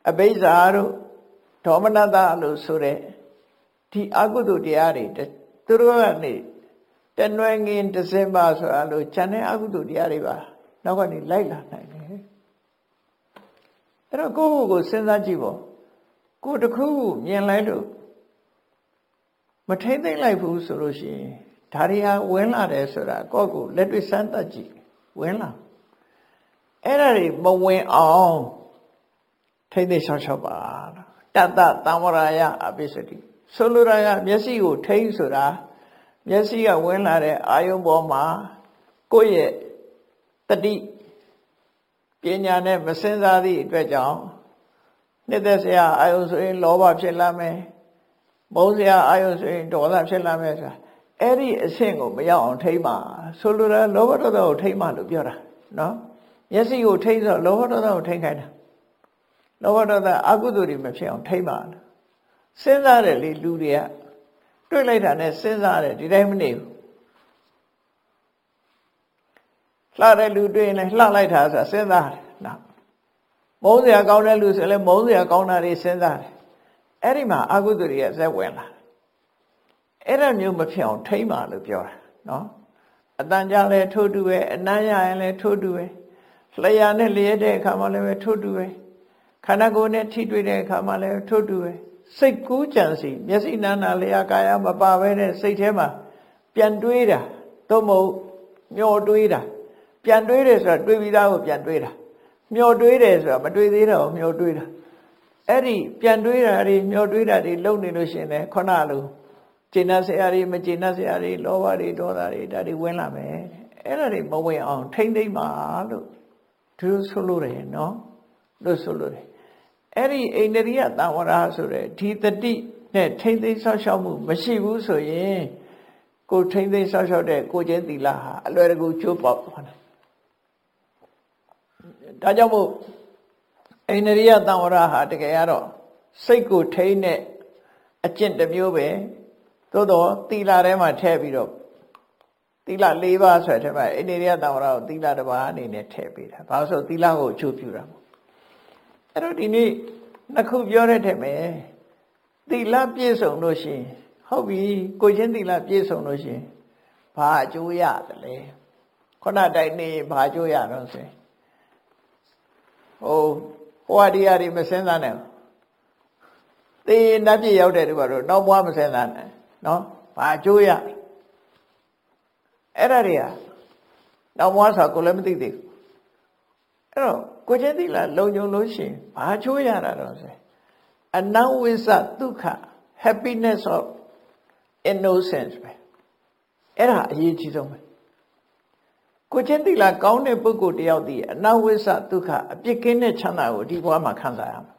အဘိဇာတို့ဒေါမနတလို့ဆိုတဲ့ဒီအကုသိုလ်တရားတွေသူတို့ကနေတနွယ်ငင်ဒဇင်ဘာဆိုတာလို့ခြံတဲ့အကုသိုလ်တရားတွေပါနောက်ကနေလိုက်လာနိုင်တယ်အဲ့တော့ကိုယ့်ကိုယ်စဉ်းစားကြည့်ပေါ့ကိုယ်တစ်ခုမြင်လိုက်လို့မထိမ့်သိမ့်လိုက်ဘူးဆိုလို့ရှိရင်ဒါတွေဟာဝင်လာတယ်ဆိုတာကိုယ့်ကိုလက်တွေ့စမ်းသပ်ကြည့်ဝင်လာအဲ့ဒါတွေမဝင်အောင်ထိမ့်သိမ့်ရှောက်ရှောက်ပါတတ္တသံဝရယအပိစတိဆိုလိုတာကမျက်စိကိုထိမ့်ဆိုတာမျက်စိကဝင်လာတဲ့အာယုံပေါ်မှာကိုယ့်ရဲ့တတိပညာနဲ့မစင်စားသည့်အတွက်ကြောင့်နှစ်သက်စရာအာယုံဆိုရင်လောဘဖြစ်လာမယ်မုန်းစရာအာယုံဆိုရင်ဒေါသဖြစ်လာမယ်ဆိုတာအဲ့ဒီအဆင့်ကိုမရောက်အောင်ထိမ့်ပါဆိုလိုတာလောဘဒေါသကိုထိမ့်ပါလို့ပြောတာနော်မျက်စိကိုထိမ့်ဆိုလောဘဒေါသကိုထိမ့်ခိုင်းတာလောဘဒေါသအကုသိုလ်တွေမဖြစ်အောင်ထိမ့်ပါစဉ်းစားတယ်လေလူတွေကတွေ့လိုက်တာနဲ့စဉ်းစားတယ်ဒီတိုင်းမနေဘူးလှတဲ့လူတွေ့ရင်လည်းလှလိုက်တာဆိုတာစဉ်းစားတယ်နော်မုန်းစရာကောင်းတဲ့လူဆိုလည်းမုန်းစရာကောင်းတာတွေစဉ်းစားတယ်အဲ့ဒီမှာအကုသိုလ်တွေကဇက်ဝင်လာအဲ့ဒါမျိုးမဖြစ်အောင်ထိမ့်ပါလို့ပြောတာနော်အတန်ကြလည်းထိုးတူပဲအနမ်းရရင်လည်းထိုးတူပဲလျှာနဲ့လျက်တဲ့အခါမှလည်းပဲထိုးတူပဲခန္ဓာကိုယ်နဲ့ထိတွေ့တဲ့အခါမှလည်းထိုးတူပဲစိတ်ကူးကြံစီမျက်စိနာနာလျှာကာယမပါဘဲနဲ့စိတ်ထဲမှာပြန်တွေးတာသို့မဟုတ်မျောတွေးတာပြန်တွေးတယ်ဆိုတာတွေးပြီးသားကိုပြန်တွေးတာမျောတွေးတယ်ဆိုတာမတွေးသေးတော့မျောတွေးတာအဲ့ဒီပြန်တွေးတာတွေမျောတွေးတာတွေလုံနေလို့ရှိရင်လည်းခုနလိုကျင့်တတ်စရာတွေမကျင့်တတ်စရာတွေလောဘတွေဒေါသတွေဒါတွေဝင်လာမယ်အဲ့ဒါတွေမဝင်အောင်ထိမ့်သိမ့်ပါလို့သူဆိုလို့တယ်နော်လို့ဆိုလို့တယ်အဲ့ဒီအိန္ဒြိယသံဝရဆိုတဲ့ဒီတတိနဲ့ထိမ့်သိမ့်ဆောက်ရှောက်မှုမရှိဘူးဆိုရင်ကိုထိမ့်သိမ့်ဆောက်ရှောက်တဲ့ကိုကျင့်သီလဟာအလွယ်တကူကျိုးပေါက်သွားတယ်ဒါကြောင့်မို့အိန္ဒြိယသံဝရဟာတကယ်ကတော့စိတ်ကိုထိမ့်တဲ့အကျင့်တစ်မျိုးပဲသို့တော့သီလထဲမှာထည့်ပြီးတော့သီလ၄ပါးဆိုတဲ့ထဲမှာအိန္ဒြိယသံဝရကိုသီလတစ်ပါးအနေနဲ့ထည့်ပေးတာဘာလို့ဆိုသီလကိုအကျိုးပြုတာမို့အဲ့တော့ဒီနေ့နှစ်ခုပြောတဲ့ထဲမှာသီလပြည့်စုံလို့ရှိရင်ဟုတ်ပြီကိုချင်းသီလပြည့်စုံလို့ရှိရင်ဘာအကျိုးရတယ်လဲခုနတိုင်းနေဘာအကျိုးရတော့ဆိုရင်ဟိုဟာတရားတွေမစင်စားနဲ့သေနတ်ပြည့်ရောက်တဲ့သူကတော့နောက်ဘွားမစင်စားနဲ့နော်ဘာအကျိုးရအဲ့ဒါတွေကနောက်ဘွားဆိုကိုလည်းမသိသေးဘူးအဲ့တော့ကိုချင်းသီလလုံခြုံလို့ရှိရင်ဘာအကျိုးရတာတော့ဆိုအနဝိသဒုက္ခ happiness of innocence ပဲအဲ့ဒါအရေးကြီးဆုံးပဲကိုချင်းသီလကောင်းတဲ့ပုဂ္ဂိုလ်တယောက်ဒီအနဝိသဒုက္ခအပြစ်ကင်းတဲ့ချမ်းသာကိုဒီဘဝမှာခံစားရမှာ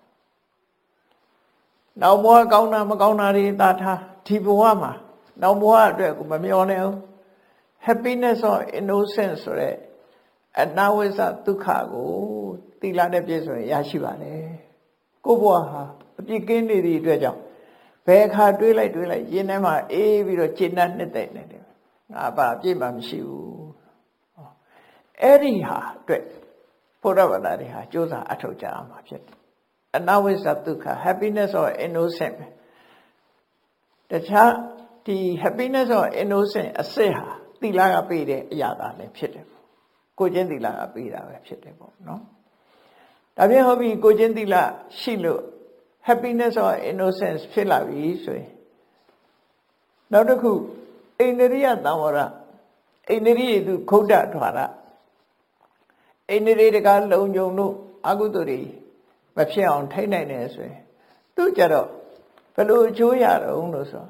နောက်ဘဝကောင်းတာမကောင်းတာတွေသာထားဒီဘဝမှာနောက်ဘဝအတွက်ကိုမမျှော်နေအောင် happiness of innocence ဆိုတဲ့အနဝိသဒုက္ခကိုသီလနဲ့ပြည့်စုံရရှိပါတယ်ကိုယ့်ဘဝဟာအပြစ်ကင်းနေသည့်အတွက်ကြောင့်ဘယ်အခါတွေးလိုက်ရင်ထဲမှာအေးပြီးတော့ခြေနှက်နှစ်သိမ့်နေတယ်ငါဘာအပြစ်မှမရှိဘူးအဲ့ဒီဟာအတွက်ဘုရားဘာသာတွေဟာကြိုးစားအထောက်ကြအောင်မှာဖြစ်တယ်အနဝိသဒုက္ခ happiness or innocent တခြားဒီ happiness or innocent အစစ်ဟာသီလကပေးတဲ့အရာသာလည်းဖြစ်တယ်ကိုချင်းသီလကပေးတာပဲဖြစ်တယ်ပေါ့နော်ဒါပြန်ဟုတ်ပြီကိုချင်းသီလရှိလို့ happiness or innocence ဖြစ်လာပြီဆိုရင်နောက်တစ်ခုအိန္ဒြိယသံဝရအိန္ဒြိယသူခုတ်တထွာရအိန္ဒြိယတကလုံခြုံလို့အကုသိုလ်တွေမဖြစ်အောင်ထိနိုင်တယ်ဆိုရင်သူကြတော့ဘယ်လိုအကျိုးရတော့လို့ဆို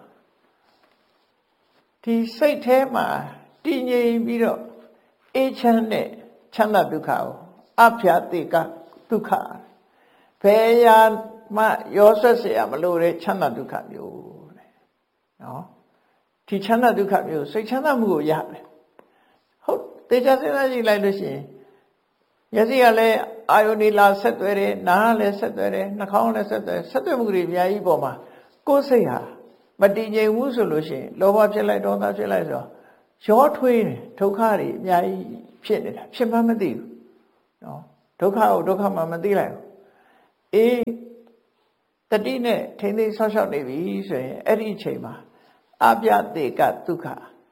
ဒီစိတ်ထဲမှာတည်ငြိမ်ပြီးတော့အေးချမ်းတဲ့ချမ်းသာဒုက္ခကိုအဖျာတိကဒုက္ခဘယ်ရာမှရောဆက်เสียမလို့တဲ့ချမ်းသာဒုက္ခမျိုးတဲ့နော်ဒီချမ်းသာဒုက္ခမျိုးစိတ်ချမ်းသာမှုကိုရတယ်ဟုတ်တေချာစဉ်းစားကြည့်လိုက်လို့ရှိရင်မျက်စိကလည်းအာယုန်ဒီလာဆက်သွဲတယ်နားကလည်းဆက်သွဲတယ်နှာခေါင်းလည်းဆက်သွဲမှုတွေအများကြီးပေါ်မှာကိုယ်စိတ်ဟာမတည်ငြိမ်ဘူးဆိုလို့ရှိရင်လောဘဖြစ်လိုက်ဒေါသဖြစ်လိုက်ဆိုတော့ရောထွေးတယ်ဒုက္ခတွေအများကြီးဖြစ်နေတာဖြစ်မှမသိဘူးနော်ဒုက္ခကိုဒုက္ခမှမသိလိုက်ဘူးတတိနဲ့ထိမ့်သိမ်းဆောက်ရှောက်နေပြီဆိုရင်အဲ့ဒီအချိန်မှာအပြတေကဒုက္ခ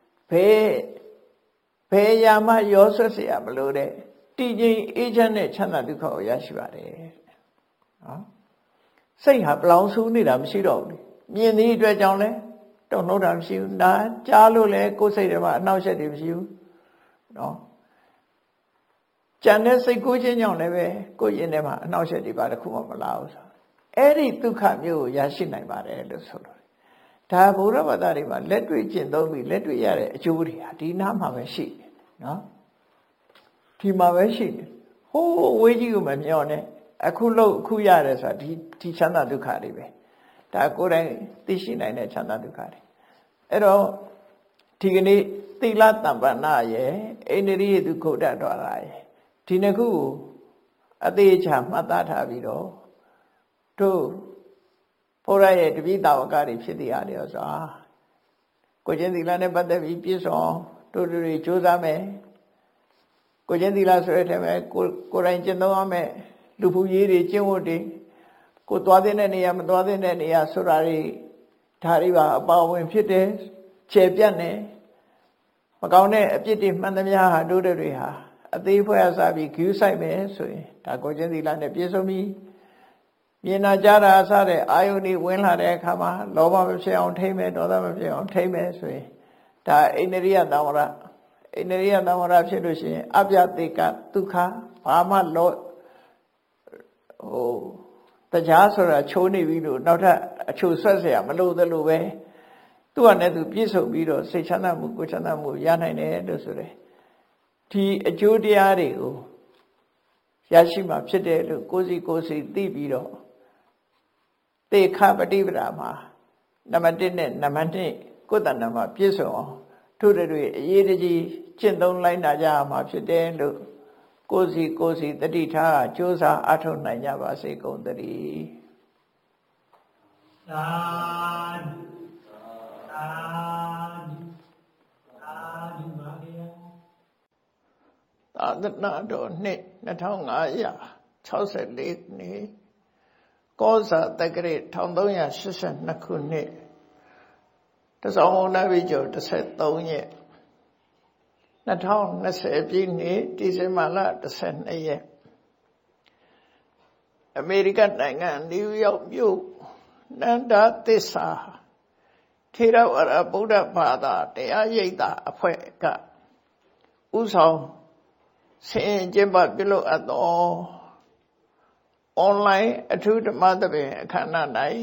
ဘယ်ရာမှရောဆွတ်เสียမလို့တဲ့တည်ငြိမ်အေးချမ်းတဲ့ချမ်းသာဒုက္ခကိုရရှိပါတယ်နော်စိတ်ဟာပလောင်ဆူးနေတာမရှိတော့ဘူးမြင်သည့်အတွက်ကြောင့်လဲတုံ့နှုတ်တာမရှိဘူးဒါကြားလို့လဲကိုယ်စိတ်ထဲမှာအနှောက်အယှက်တွေမရှိဘူးနော်ကြံတဲ့စိတ်ကိုးခြင်းကြောင့်လည်းပဲကိုယ်ရင်ထဲမှာအနှောက်အယှက်တွေပါတခုမှမလာဘူးဆိုအဲ့ဒီဒုက္ခမျိုးကိုရရှိနိုင်ပါတယ်လို့ဆိုလို့ဒါဘုရားဘာသာတွေမှာလက်တွေ့ကျင့်သုံးပြီးလက်တွေ့ရတဲ့အကျိုးတွေဟာဒီနားမှာပဲရှိတယ်နော်ဒီမှာပဲရှိတယ်ဟိုးဝေးကြီးကိုမမျောနဲ့အခုလို့အခုရတယ်ဆိုတာဒီချမ်းသာဒုက္ခတွေပဲဒါကိုယ်တိုင်သိရှိနိုင်တဲ့ချမ်းသာဒုက္ခတွေအဲ့တော့ဒီကနေ့သီလတမ္ပန္နရဲ့အိန္ဒိယဒုက္ခဒတော်ရာရဲ့ဒီနှစ်ခုကိုအသေးချာမှတ်သားထားပြီးတော့တို့ဘုရားရဲ့တပိတာဝကတွေဖြစ်တရားတွေဆိုတာကိုကျင့်သီလနဲ့ပတ်သက်ပြီးပြည့်စုံတို့တွေကြိုးစားမယ်ကိုကျင့်သီလဆိုတဲ့ထဲမှာကိုယ်တိုင်ကျင့်သုံးရမယ်လူဖူရေးတွေကျင့်ဝတ်တွေကိုသွားတဲ့နေရာမသွားတဲ့နေရာဆိုတာတွေဒါတွေပါအပါဝင်ဖြစ်တယ်ခြေပြတ်နေမကောင်းတဲ့အပြစ်တွေမှန်သမျှဟာတို့တွေဟာအသေးဖွဲအစားပြီးဂရုစိုက်မယ်ဆိုရင်ဒါကိုကျင့်သီလနဲ့ပြည့်စုံပြီးမြင်နာကြတာအစားတဲ့အာယုန်တွေဝင်လာတဲ့အခါမှာလောဘမဖြစ်အောင်ထိမ့်မယ်ဒေါသမဖြစ်အောင်ထိမ့်မယ်ဆိုရင်ဒါအိန္ဒိယသံဝရဖြစ်လို့ရှိရင်အပြတေကဒုက္ခဘာမှတရားဆိုတာချိုးနေပြီလို့နောက်ထပ်အချိုဆွတ်เสียမလို့သလိုပဲသူ့အနေနဲ့သူပြည့်စုံပြီးတော့စိတ်ချမ်းသာမှုကိုယ်ချမ်းသာမှုရနိုင်တယ်လို့ဆိုတယ်ဒီအကျိုးတရားတွေကိုရရှိမှဖြစ်တယ်လို့ကိုယ်စီသိပြီးတော့တေခပฏิပဒါမှာနံပါတ်1နဲ့နံပါတ်2ကိုယ်တဏ္ဍာမှာပြည့်စုံအောင်တို့တွေအရေးတကြီးကျင့်သုံးလိုက်နာကြမှာဖြစ်တယ်လို့ကိုယ်စီတတိထားကြိုးစားအထောက်နိုင်ကြပါစေကုန်သတည်းသာသနာတော်နှစ်2564နှစ်ကောဇာတက္ကရာ1382ခုနှစ်တစောင်းနာပြီကျော်13ရက်2020ပြည့်နှစ်ဒီဇင်ဘာလ12ရက်အမေရိကန်နိုင်ငံနယူးယောက်မြို့နန္ဒသစ္စာထေရဝါဒဗုဒ္ဓဘာသာတရားရိပ်သာအဖွဲ့ကဥဆောင်ဆင်ကျင်းပပြုလုပ်အပ်သောအွန်လိုင်းအထူးဓမ္မသဘင်အခမ်းအနား၌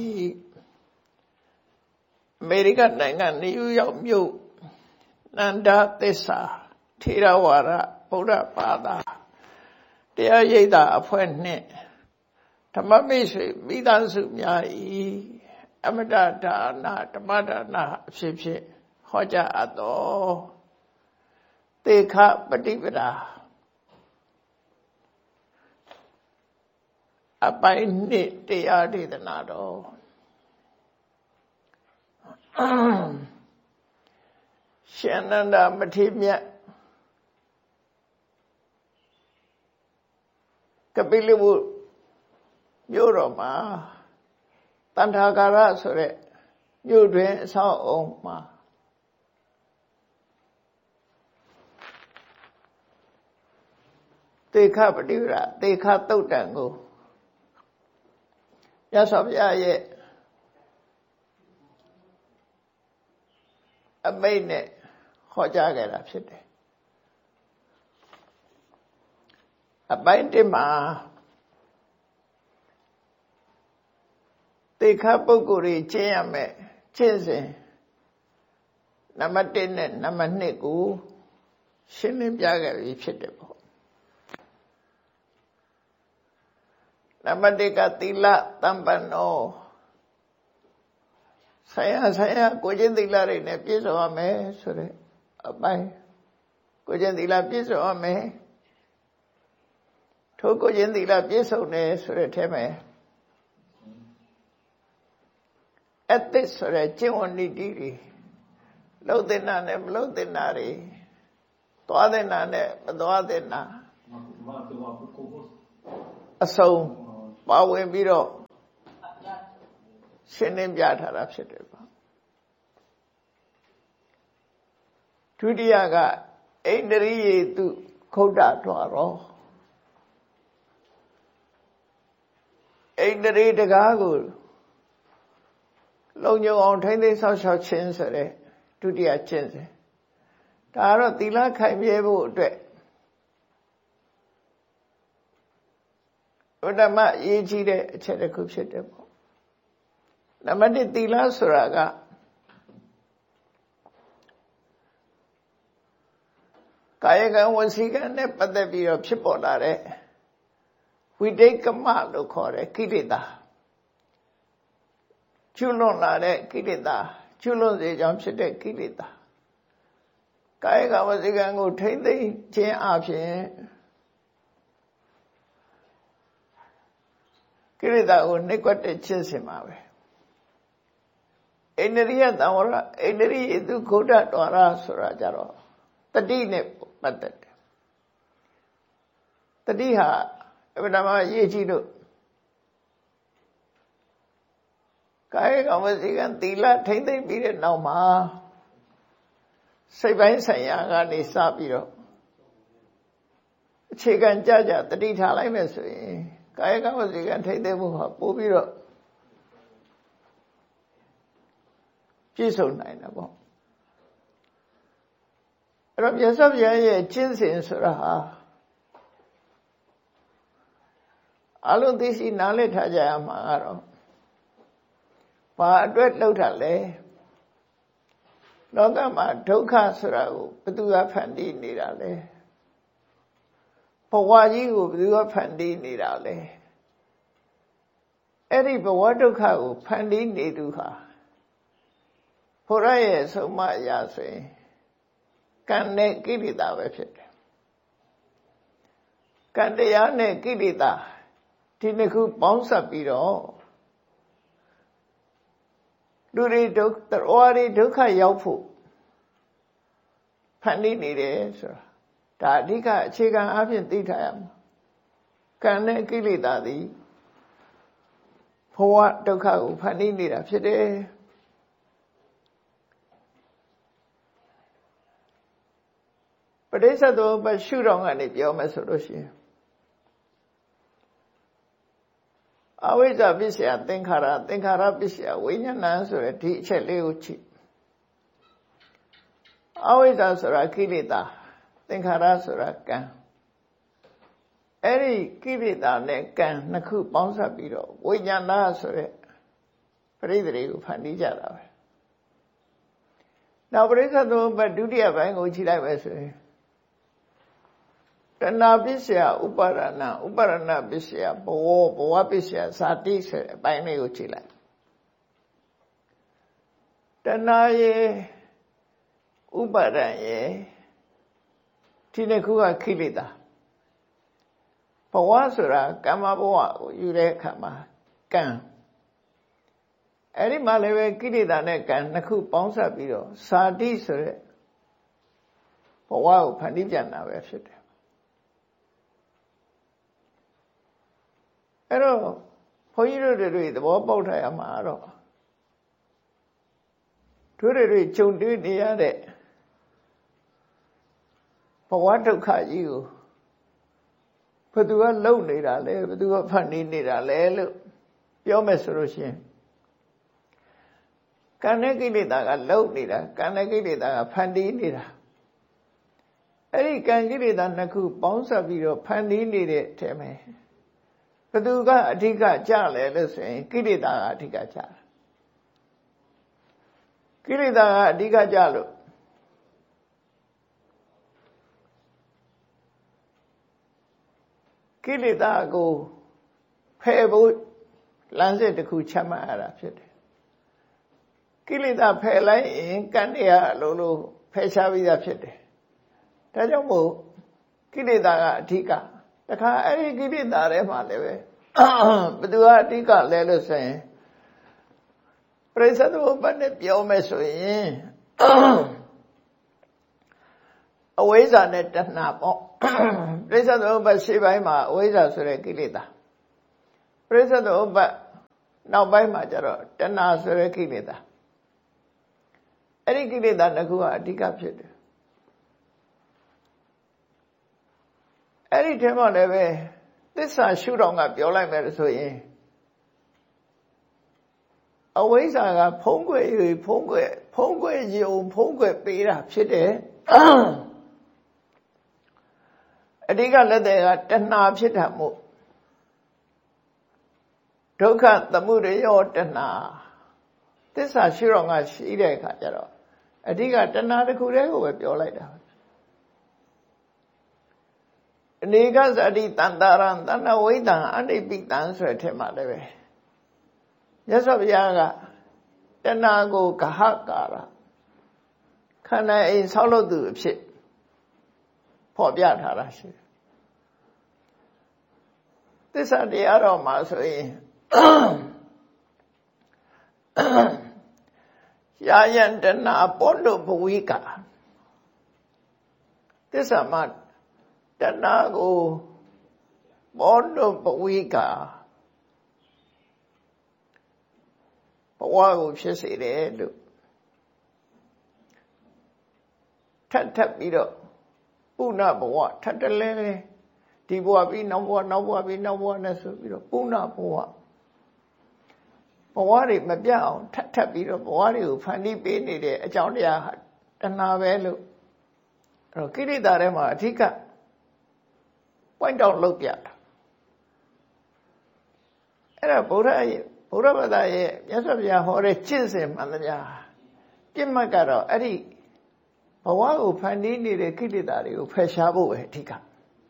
အမေရိကန်နိုင်ငံနယူးယောက်မြို့နန္ဒသစ္စာထေရဝါဒဗုဒ္ဓဘာသာတရားရိပ်သာအဖွဲ့နှင့်ဓမ္မမိတ်ဆွေမိသားစုများ၏အမတဒါနဓမ္မဒါနအဖြစ်ဖြင့်ဟောကြားအပ်သောသေခပฏิပဒါအပိုင်းနှစ်တရားဒေသနာတော်ရှင်နန္ဒမထေရမြတ်ကပိလဝုမြို့တော်မှာတန်ထာကာရဆိုတဲ့မြို့တွင်အဆောက်အုံမှာသေခပฏิပဒါသေခသုတ်တံကိုမြတ်စွာဘုရားရဲ့အမိန့်နဲ့ဟောကြားခဲ့တာဖြစ်တယ်အပိုင်း1မှာသေခပုဂ္ဂိုလ်တွေကျင့်ရမယ်ကျင့်စဉ်နံပါတ်1နဲ့နံပါတ်2ကိုရှင်းလင်းပြခဲ့ပြီဖြစ်တယ်ပေါ့နံပါတ်1ကသီလတမ္ပန္နောဆိုင်ရာကိုကျင့်သီလတွေနဲ့ပြည့်စုံရမယ်ဆိုတဲ့အပိုင်းကိုကျင့်သီလပြည့်စုံရမယ်ထိုကိုကျင့်သီလပြည့်စုံတယ်ဆိုတဲ့ထဲမှာethics ဆိုတဲ့ကျင့်ဝတ်နည်းတွေလုပ်တဲ့နာနဲ့မလုပ်တဲ့နာတွေသွားတဲ့နာနဲ့မသွားတဲ့နာအစုံပါဝင်ပြီးတော့ရှင်းလင်းပြထားတာဖြစ်တယ်ပေါ့ဒုတိယကဣန္ဒြိယေတုခုတ်တတော်ရောဣန္ဒြိတကားကိုလုံခြုံအောင်ထိမ့်သိမ်းဆောက်ရှောက်ခြင်းဆိုတဲ့ဒုတိယကျင့်စဉ်ဒါကတော့သီလခိုင်မြဲဖို့အတွက်ဘုဒ္ဓမအရေးကြီးတဲ့အချက်တစ်ခုဖြစ်တယ်ပေါ့နံပါတ်1သီလဆိုတာကကာယကံဝစီကံနဲ့ပတ်သက်ပြီးတော့ဖြစ်ပေါ်လာတဲ့ဝိတိတ်ကမလို့ခေါ်တဲ့ကိလေသာကျွလွန်လာတဲ့ကိလေသာကျွလွန်စေကြောင်းဖြစ်တဲ့ကိလေသာကာယကံဝစီကံကိုထိမ့်သိမ်းခြင်းအပြင်ကိလေသာကိုနှိပ်ကွက်တဲ့ခြင်းစင်ပါပဲဣန္ဒြိယသံဝရဣန္ဒြိယေတုခုတ်တတော်ရဆိုတာကြတော့တတိနဲ့ပတ်သက်တယ်တတိဟာအဗ္ဗဓမ္မရေးကြည့်လို့ကာယကံဝစီကံသီလထိမ့်သိမ့်ပြီးတဲ့နောက်မှာစိတ်ပိုင်းဆိုင်ရာကနေစပြီးတော့အခြေခံကြကြတတိထားလိုက်မယ်ဆိုရင်ကာယကံဝစီကံထိမ့်သိမ့်ဖို့ဟာပို့ပြီးတော့ပြည့်စုံနိုင်တယ်ပေါ့အဲ့တော့မြတ်စွာဘုရားရဲ့ကျင့်စဉ်ဆိုတာဟာအလုံးသိရှိနားလည်ထားကြရမှာကတော့ဘာအတွက်လှုပ်တာလဲလောကမှာဒုက္ခဆိုတာကိုဘယ်သူကဖန်တီးနေတာလဲဘဝကြီးကိုဘယ်သူကဖန်တီးနေတာလဲအဲ့ဒီဘဝဒုက္ခကိုဖန်တီးနေသူဟာဘုရားရဲ့ဆုံးမအရာဆိုရင်ကံနဲ့ကိလေသာပဲဖြစ်တယ်ကံတရားနဲ့ကိလေသာဒီနှစ်ခုပေါင်းစပ်ပြီးတော့လူတွေဒုက္ခတော်ရီဒုက္ခရောက်ဖို့ဖန်တီးနေတယ်ဆိုတာဒါအဓိကအခြေခံအဖြစ်သိထားရမှာကံနဲ့ကိလေသာသည်ဘဝဒုက္ခကိုဖန်တီးနေတာဖြစ်တယ်ပဋိစ္စသမုပ္ပါရှုထောင့်ကနေပြောမယ်ဆိုလို့ရှိရင်အဝိဇ္ဇပစ္စယသင်္ခါရသင်္ခါရပစ္စယဝိညာဏဆိုတဲ့ဒီအချက်လေးကိုကြည့်အဝိဇ္ဇဆိုတာကိလေသာသင်္ခါရဆိုတာကံအဲ့ဒီကိလေသာနဲ့ကံနှစ်ခုပေါင်းစပ်ပြီးတော့ဝိညာဏဆိုတဲ့ပရိသေတွေကိုဖန်တီးကြတာပဲနောက်ပဋိစ္စသမုပ္ပါဒုတိယပိုင်းကိုကြည့်လိုက်မယ်ဆိုရင်တဏှာပစ္စယဥပါဒနာဥပါဒနာပစ္စယဘဝပစ္စယဇာတိဆိုတဲ့အပိုင်းလေးကိုကြည့်လိုက်တဏှာရဲ့ဥပါဒံရဲ့ဒီနှစ်ခုကခိလေသာဘဝဆိုတာကမ္မဘဝကိုယူတဲ့အခါမှာကံအဲ့ဒီမှာလည်းပဲကိလေသာနဲ့ကံနှစ်ခုပေါင်းစပ်ပြီးတော့ဇာတိဆိုတဲ့ဘဝကိုဖန်တီးပြန်တာပဲဖြစ်တယ်အဲ့တော့ဘုန်းကြီးတို့တွေသဘောပေါက်ထားရမှာတော့တို့တွေကြုံတွေ့နေရတဲ့ဘဝဒုက္ခကြီးကိုဘယ်သူကလုံနေတာလဲဘယ်သူကဖန်တီးနေတာလဲလို့ပြောမယ်ဆိုလို့ရှိရင်ကံနဲ့ကိလေသာကလုံနေတာကံနဲ့ကိလေသာကဖန်တီးနေတာအဲ့ဒီကံကိလေသာနှစ်ခုပေါင်းစပ်ပြီးတော့ဖန်တီးနေတဲ့အထက်မှာဘယ်သူကအဓိကကြလဲလို့ဆိုရင်ကိလေသာကအဓိကကြတာကိလေသာကအဓိကကြလို့ကိလေသာကိုဖယ်ဖို့လမ်းစဉ်တစ်ခုချမှတ်ရတာဖြစ်တယ်ကိလေသာဖယ်လိုက်ရင်ကံတရားအလုံးလုံးဖယ်ရှားပြီးသားဖြစ်တယ်ဒါကြောင့်မို့ကိလေသာကအဓိကတခါအဲ့ဒီကိလေသာထဲမှာလည်းပဲဘယ်သူကအဓိကလဲလို့ဆိုရင်ပရိစ္ဆေသမုပ္ပါဒ်နဲ့ပြောမယ်ဆိုရင်အဝိဇ္ဇာနဲ့တဏှာပေါ့ပရိစ္ဆေသမုပ္ပါဒ်ရှေ့ပိုင်းမှာအဝိဇ္ဇာဆိုတဲ့ကိလေသာပရိစ္ဆေသမုပ္ပါနောက်ပိုင်းမှာကျတော့တဏှာဆိုတဲ့ကိလေသာအဲ့ဒီကိလေသာတစ်ခုကအဓိကဖြစ်တယ်အဲ့ဒီထဲမှာလည်းပဲသစ္စာရှုထောင့်ကပြောလိုက်မယ်ဆိုရင်အဝိဇ္ဇာကဖုံးကွယ်ယုံဖုံးကွယ်ပေးတာဖြစ်တယ်အဓိကလက်တွေကတဏှာဖြစ်တာမို့ဒုက္ခသမုဒယောတဏှာသစ္စာရှုထောင့်ကရှိတဲ့အခါကျတော့အဓိကတဏှာတစ်ခုတည်းကိုပဲပြောလိုက်တာအနေကဇတိတန္တရံတဏ္ဍဝိတံအနိပိတံဆိုတဲ့ထဲမှာလည်းပဲမြတ်စွာဘုရားကတဏှာကိုဂဟကာရခန္ဓာအိမ်ဆောက်လုပ်သူအဖြစ်ဖော်ပြထားတာရှိတယ်သစ္စာတရားတော်မှာဆိုရင်ယာယံတဏှာပောတုဘဝိကသစ္စာမှာတဏှာကိုပောတုဘဝိကဘဝကိုဖြစ်စေတယ်လို့ထပ်ပြီးတော့ပုဏ္ဏဘဝထပ်တလဲလဲဒီဘဝပြီးနောက်ဘဝနောက်ဘဝပြီးနောက်ဘဝနဲ့ဆိုပြီးတော့ပုဏ္ဏဘဝတွေမပြတ်အောင်ထပ်ပြီးတော့ဘဝတွေကိုဖန်တီးပေးနေတဲ့အကြောင်းတရားဟာတဏှာပဲလို့အဲ့တော့ကိလေသာထဲမှာအဓိက point out လုပ်ပြတာအဲ့ဒါဗုဒ္ဓဘာသာရဲ့မြတ်စွာဘုရားဟောတဲ့ကျင့်စဉ်မှန်သမျှပြစ်မှတ်ကတော့အဲ့ဒီဘဝကိုဖန်တီးနေတဲ့ကိလေသာတွေကိုဖယ်ရှားဖို့ပဲအဓိက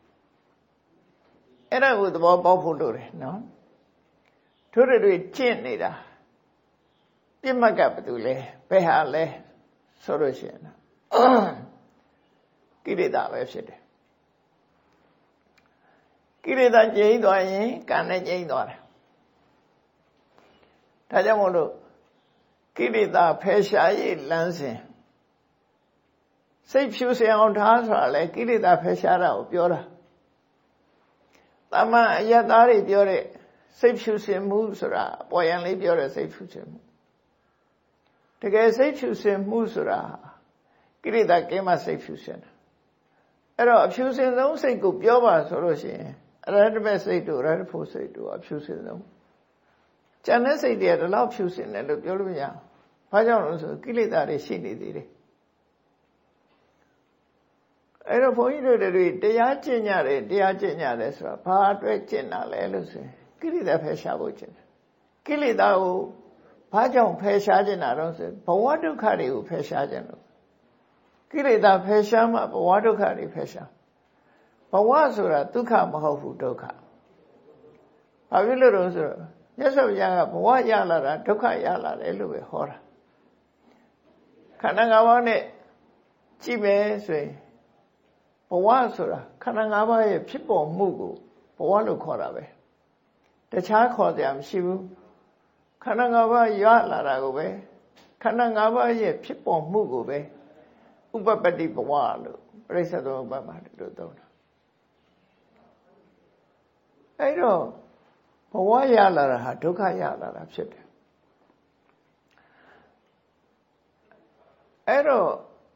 အဲ့ဒါကိုသဘောပေါက်ဖို့လိုတယ်နော်ထို့တွေကျင့်နေတာပြစ်မှတ်ကဘာတူလဲဘယ်ဟာလဲဆိုလို့ရှိရင်ကိလေသာပဲဖြစ်တယ်ကိလေသာကျိန်းသွားရင်ကံနဲ့ကျိန်းသွားတယ်ဒါကြောင့်မို့လို့ကိလေသာဖယ်ရှားရေးလမ်းစဉ်စိတ်ဖြူစင်အောင်ထားဆိုတာလေကိလေသာဖယ်ရှားတာကိုပြောတာတမန်အယတ်သားတွေပြောတဲ့စိတ်ဖြူစင်မှုဆိုတာပေါ်ရန်လေးပြောတဲ့စိတ်ဖြူစင်မှုတကယ်စိတ်ဖြူစင်မှုဆိုတာကိလေသာကင်းမှစိတ်ဖြူစင်တာအဲ့တော့အဖြူစင်ဆုံးစိတ်ကိုပြောပါဆိုလို့ရှိရင်အရဟတမေစိတ်တို့အရဟတဖို့စိတ်တို့အဖြူစင်ဆုံးကျန်တဲ့စိတ်တွေကဒီလောက်ဖြူစင်တယ်လို့ပြောလို့မရဘူး။ဘာကြောင့်လဲဆိုကိလေသာတွေရှိနေသေးတယ်။အဲ့တော့ဘုန်းကြီးတို့တွေတရားကျင့်ကြတယ်ဆိုတာဘာအတွက်ကျင့်တာလဲလို့ဆိုရင်ကိလေသာဖယ်ရှားဖို့ကျင့်တယ်။ကိလေသာကိုဘာကြောင့်ဖယ်ရှားကျင့်တာတော့ဆိုဘဝဒုက္ခတွေကိုဖယ်ရှားကျင့်လို့ကိလေသာဖယ်ရှားမှဘဝဒုက္ခတွေဖယ်ရှားဘဝဆိုတာဒုက္ခမဟုတ်ဘူးဒုက္ခဘာဖြစ်လို့လဲဆိုတော့မြတ်စွာဘုရားကဘဝရလာတာဒုက္ခရလာတယ်လို့ပဲဟောတာခန္ဓာ၅ပါးနဲ့ကြည့်မယ်ဆိုရင်ဘဝဆိုတာခန္ဓာ၅ပါးရဲ့ဖြစ်ပေါ်မှုကိုဘဝလို့ခေါ်တာပဲတခြားခေါ်စရာမရှိဘူးခန္ဓာ၅ပါးရလာတာကိုပဲခန္ဓာ၅ပါးရဲ့ဖြစ်ပေါ်မှုကိုပဲဥပပတ္တိဘဝလို့ပရိစ္ဆေသမုပ္ပါမှာလို့သုံးတာအဲ့တော့ဘဝရလာတာဟာဒုက္ခရလာတာဖြစ်တယ်အဲ့တော့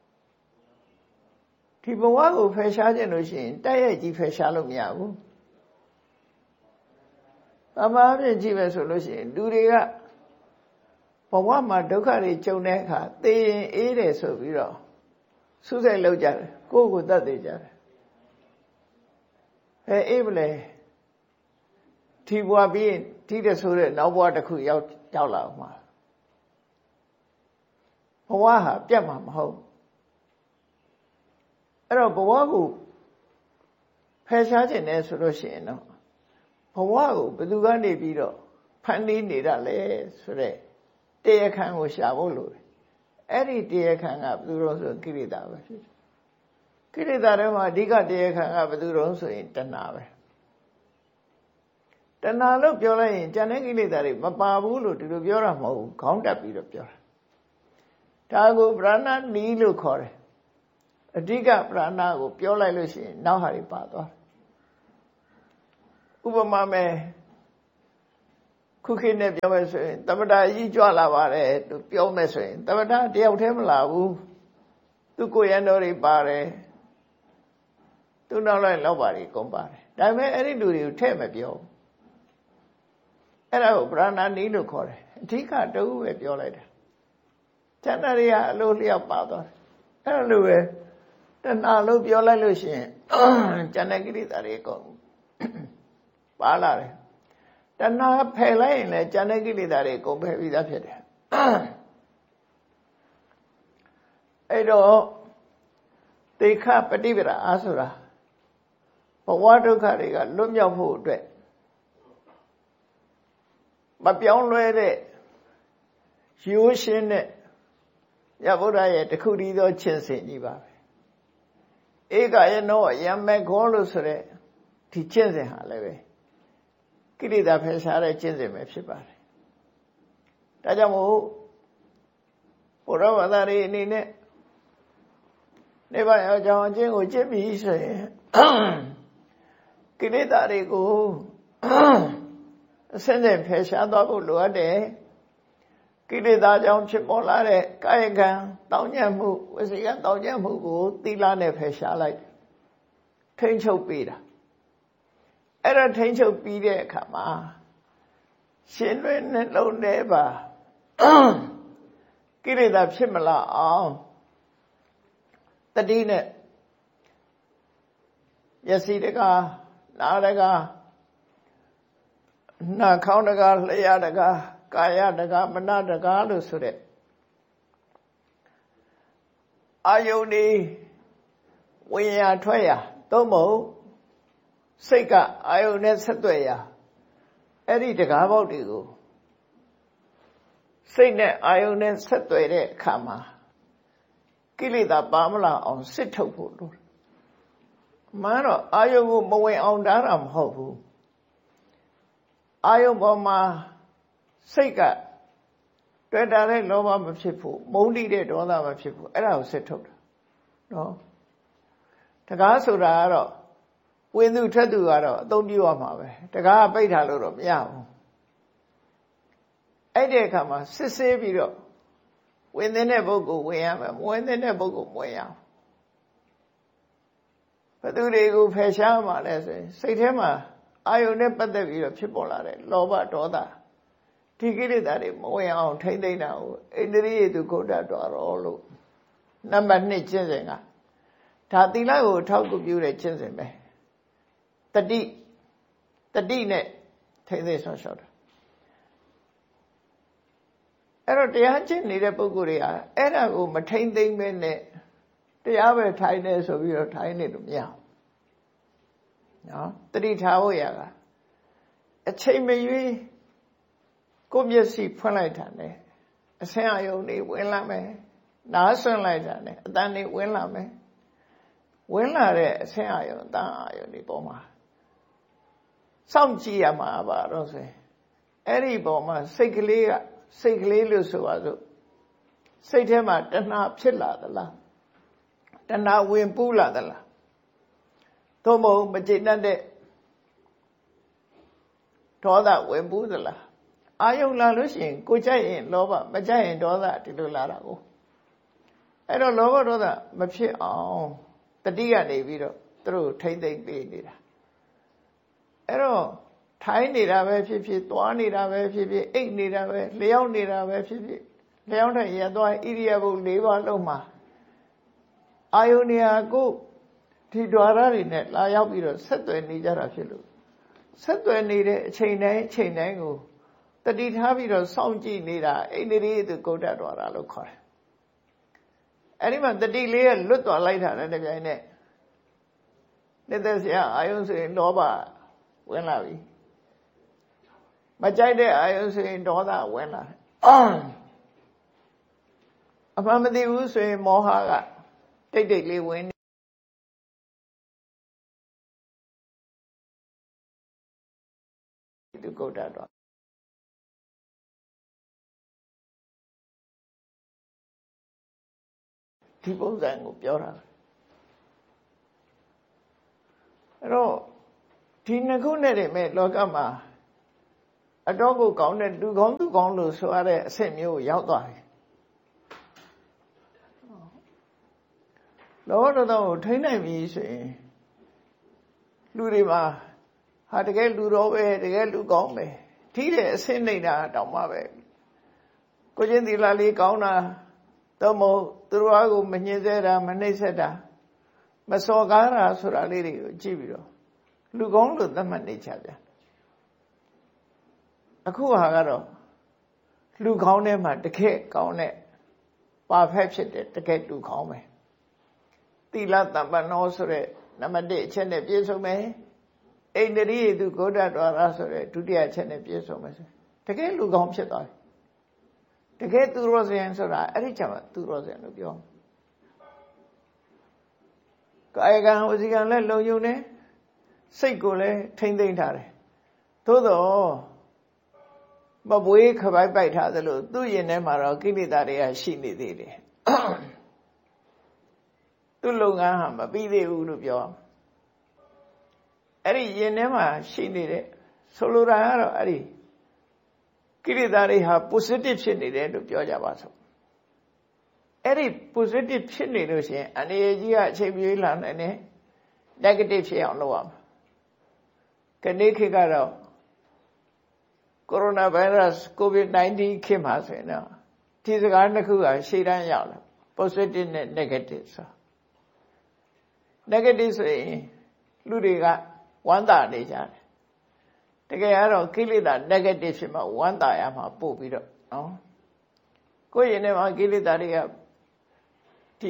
ဒီဘဝကိုဖယ်ရှားခြင်းလို့ရှိရင်တိုက်ရိုက်ကြီးဖယ်ရှားလို့မရဘူး။တမားပြင်ကြည့်ပဲဆိုလို့ရှိရင်လူတွေကဘဝမှာဒုက္ခတွေကြုံတဲ့အခါသိရင်အေးတယ်ဆိုပြီးတော့ဆုစိတ်လောက်ကြတယ်ကိုယ့်ကိုယ်တတ်သိကြတယ်။အေးမလဲဒီဘဝပြီးရင်ဒီတဲ့ဆိုတဲ့နောက်ဘဝတစ်ခုရောက်လာအောင်မှာဘဝဟာပြတ်မှာမဟုတ်အဲ့တော့ဘဝကိုဖယ်ရှားခြင်းနဲ့ဆိုလို့ရှိရင်တော့ဘဝကိုဘယ်သူကနေပြီးတော့ဖန်တီးနေတာလဲဆိုတဲ့တရားခံကိုရှာဖို့လိုတယ်အဲ့ဒီတရားခံကဘယ်သူတော့ဆိုကိလေသာပဲဖြစ်တယ်ကိလေသာတွေမှာအဓိကတရားခံကဘယ်သူတော့ဆိုရင်တဏှာပဲတဏှာလို့ပြောလိုက်ရင်ကျန်တဲ့ကိလေသာတွေမပါဘူးလို့ဒီလိုပြောတာမဟုတ်ဘူးခေါင်းတက်ပြီးတော့ပြောတာဒါကိုပရဏနီးလို့ခေါ်တယ်အဓိကပရဏကိုပြောလိုက်လို့ရှိရင်နောက်ဟာတွေပါသွားဥပမာမဲ့ခုခေတ်နဲ့ပြောမယ်ဆိုရင်သမထကြီးကြွလာပါတယ်သူပြောမယ်ဆိုရင်သမထတယောက်တည်းမလာဘူးသူကိုယ်ရံတော်တွေပါတယ်သူနောက်လိုက်လောက်ပါတွေကုန်ပါတယ်ဒါပေမဲ့အဲ့ဒီလူတွေကိုထဲ့မပြောအဲ့ဒါကိုပရဏာနီးလို့ခေါ်တယ်အဓိကတူပဲပြောလိုက်တယ်ကျန်တဲ့တွေကအလိုလျောက်ပါသွားတယ်အဲ့လိုပဲတဏှာလို့ပြောလိုက်လို့ရှိရင်ကျန်တဲ့ကိလေသာတွေအကုန်ပါလာတယ်တဏှာဖယ်လိုက်ရင်လည်းကျန်တဲ့ကိလေသာတွေအကုန်ဖယ်ပြီးသားဖြစ်တယ်အဲ့တော့သေခပฏิပဒါအားဆိုတာဘဝဒုက္ခတွေကလွတ်မြောက်ဖို့အတွက်မပြောင်းလဲတဲ့ရိုးရှင်းတဲ့မြတ်ဗုဒ္ဓရဲ့တခုတည်းသောကျင့်စဉ်ကြီးပါပဲဧကယနောယမေခောလို့ဆိုတဲ့ဒီကျင့်စဉ်ဟာလည်းပဲကိလေသာဖယ်ရှားတဲ့ကျင့်စဉ်ပဲဖြစ်ပါတယ်ဒါကြောင့်မို့ဘုရားဘာသာရေးအနေနဲ့နိဗ္ဗာန်ရောက်ကြောင်းအကျင့်ကိုကျင့်ပြီးဆိုရင်ကိလေသာတွေကိုအစဉ်စဉ်ဖယ်ရှားသွားဖို့လိုအပ်တယ်ကိလေသာကြောင့်ဖြစ်ပေါ်လာတဲ့ကာယကံတောင်းညံ့မှုဝစီကံတောင်းညံ့မှုကိုသီလနဲ့ဖယ်ရှားလိုက်ထိန်းချုပ်ပေးတာအဲ့ဒါထိန်းချုပ်ပြီးတဲ့အခါမှာရှင်လွင်နှလုံးထဲပါကိလေသာဖြစ်မလာအောင်တတိနဲ့မျက်စိတကားနားတကားနှာခေါင်းတကားလျှာတကားကာယတကားမနတကားလို့ဆိုတဲ့အာယုန်ဒီဝိညာဉ်ထွက်ရာသို့မဟုတ်စိတ်ကအာယုန်နဲ့ဆက်သွယ်ရာအဲ့ဒီတကားပေါက်တွေကိုစိတ်နဲ့အာယုန်နဲ့ဆက်သွယ်တဲ့အခါမှာကိလေသာပါမလာအောင်စစ်ထုတ်ဖို့လိုတယ်။မှန်တော့အာယုန်ကိုမဝင်အောင်တားတာမဟုတ်ဘူး။အာယုန်ပေါ်မှာစိတ်ကတွေ့တာတဲ့လောဘမဖြစ်ဘူးမုန်းတိတဲ့ဒေါသမဖြစ်ဘူးအဲ့ဒါကိုစစ်ထုတ်တာနော်တကားဆိုတာကတော့ဝင်သူထွက်သူကတော့အသုံးပြုရမှာပဲတကားပိတ်ထားလို့တော့မရဘူးအဲ့ဒီအခါမှာစစ်ဆေးပြီးတော့ဝင်တဲ့ပုဂ္ဂိုလ်ဝင်ရမယ်မဝင်တဲ့ပုဂ္ဂိုလ်မဝင်ရဘူးဘယ်သူတွေကိုဖယ်ရှားမှလဲဆိုရင်စိတ်ထဲမှာအာယုန်နဲ့ပတ်သက်ပြီးတော့ဖြစ်ပေါ်လာတဲ့လောဘဒေါသဒီကိလေသာတွေမဝင်အောင်ထိမ့်သိမ့်တာကိုဣန္ဒြိယတုဂုဋ္ဌတော်ရောလို့နံပါတ်2ကျင့်စဉ်ကဒါသီလကိုထောက်ကူပြုတဲ့ကျင့်စဉ်ပဲတတိနဲ့ထိမ့်သိမ့်ဆောင်ရှောက်တာအဲ့တော့တရားကျင့်နေတဲ့ပုဂ္ဂိုလ်တွေကအဲ့ဒါကိုမထိမ့်သိမ့်ပဲနဲ့တရားပဲထိုင်နေဆိုပြီးတော့ထိုင်နေလို့မရဘူးနော်တတိထားဖို့ရကအချိန်မရွေးကိုမျက်စိဖွင့်လိုက်တာနဲ့အဆင်းအယုံတွေဝင်လာမယ်နားဆွင့်လိုက်တာနဲ့အတန်တွေဝင်လာမယ်ဝင်လာတဲ့အဆင်းအယုံအတန်အယုံတွေပေါ်မှာစောင့်ကြည့်ရမှာပါတော့ဆိုရင်အဲ့ဒီပေါ်မှာစိတ်ကလေးလို့ဆိုပါစို့စိတ်ထဲမှာတဏှာဖြစ်လာသလားတဏှာဝင်ပူးလာသလားသို့မဟုတ်မကျေနပ်တဲ့ဒေါသဝင်ပူးသလားအာယုံလာလို့ရှိရင်ကိုကြိုက်ရင်လောဘမကြိုက်ရင်ဒေါသဒီလိုလာတာကိုအဲ့တော့လောဘဒေါသမဖြစ်အောင်တတိကနေပြီးတော့သူတို့ထိမ့်သိမ့်ပေးနေတာအဲ့တော့ထိုင်းနေတာပဲဖြစ်ဖြစ်သွားနေတာပဲဖြစ်ဖြစ်အိတ်နေတာပဲလျှောက်နေတာပဲဖြစ်ဖြစ်လျှောက်တဲ့ရသွားဣရိယာပု၄ပါးလုံးမှာအာယုန်ညာကိုဒီဓာရတွေနဲ့လာရောက်ပြီးတော့ဆက်သွယ်နေကြတာဖြစ်လို့ဆက်သွယ်နေတဲ့အချိန်တိုင်းကိုတတိထားပြီးတော့စောင့်ကြည့်နေတာဣန္ဒြိယတုဂုဋ္ဌတော်တာလို့ခေါ်တယ်အဲ့ဒီမှာတတိလေးကလွတ်သွားလိုက်တာနဲ့တပြိုင်နက်နေသက်စရာအာယုန်ဆိုရင်လောဘဝင်လာပြီမကြိုက်တဲ့အာယုန်ဆိုရင်ဒေါသဝင်လာတယ်အမှန်မသိဘူးဆိုရင်မောဟကတိတ်တိတ်လေးဝင်တုဂုဋ္ဌတော်ဒီပုံစံကိုပြောတာအဲ့တော့ဒီနှစ်ခုနဲ့တည်းမဲ့လောကမှာအတော့ကိုကောင်းတဲ့လူကောင်းသူကောင်းလို့ဆိုရတဲ့အဆင့်မျိုးရောက်သွားပြီလောတော်တော်ထိနိုင်ပြီဆိုရင်လူတွေမှာဟာတကယ်လူတော်ပဲတကယ်လူကောင်းပဲထိတဲ့အဆင့်နေတာတောင်မှပဲကိုချင်းသီလလေးကောင်းတာတော့မဟုတ်သူတို့အားကိုမညှင်းဆဲတာမနှိပ်စက်တာမစော်ကားတာဆိုတာလေးတွေကိုကြည့်ပြီးတော့လူကောင်းလို့သတ်မှတ်နေကြပြန်အခုဟာကတော့လူကောင်းထဲမှာတကယ်ကောင်းတဲ့ perfect ဖြစ်တဲ့တကယ်လူကောင်းပဲသီလတမ္ပနောဆိုတဲ့နံပါတ်1အချက်နဲ့ပြည့်စုံမယ်ဣန္ဒြိယတုဂုဋ္ဌဒွါရဆိုတဲ့ဒုတိယအချက်နဲ့ပြည့်စုံမယ်တကယ်လူကောင်းဖြစ်သွားတယ်တကယ်သူရောဇဉ်ဆိုတာအဲ့ဒီချက်မှာသူရောဇဉ်လို့ပြောကာယကံဝစီကံလည်းလုံယုံတယ်စိတ်ကိုလည်းထိမ့်သိမ့်ထားတယ်သို့တော့မပွေးခပိုက်ပိုက်ထားသလိုသူ့ရင်ထဲမှာတော့ကိလေသာတွေကရှိနေသေးတယ်သူ့လုပ်ငန်းဟာမပြီးသေးဘူးလို့ပြောအဲ့ဒီရင်ထဲမှာရှိနေတဲ့ဆိုလိုတာကတော့အဲ့ဒီကိလေသာတွေဟာ positive ဖြစ်နေတယ်လို့ပြောကြပါစို့အဲ့ဒီ positive ဖြစ်နေလို့ရှိရင်အနေရကြီးကအချိန်ပြေးလာနိုင်တယ် negative ဖြစ်အောင်လုပ်ရမှာခဏခေတ်ကတော့ coronavirus covid-19 ခေတ်မှာဆိုရင်တော့ဒီစကားနှစ်ခုကရှေ့တန်းရောက်လာ positive နဲ့ negative ဆို negative ဆိုရင်လူတွေကဝမ်းသာနေကြတယ်တကယ်ကတော့ကိလေသာ negative ဖြစ်မှဝမ်းသာရမှာပို့ပြီးတော့နော်ကိုယ့်ရင်ထဲမှာကိလေသာတွေကဒီ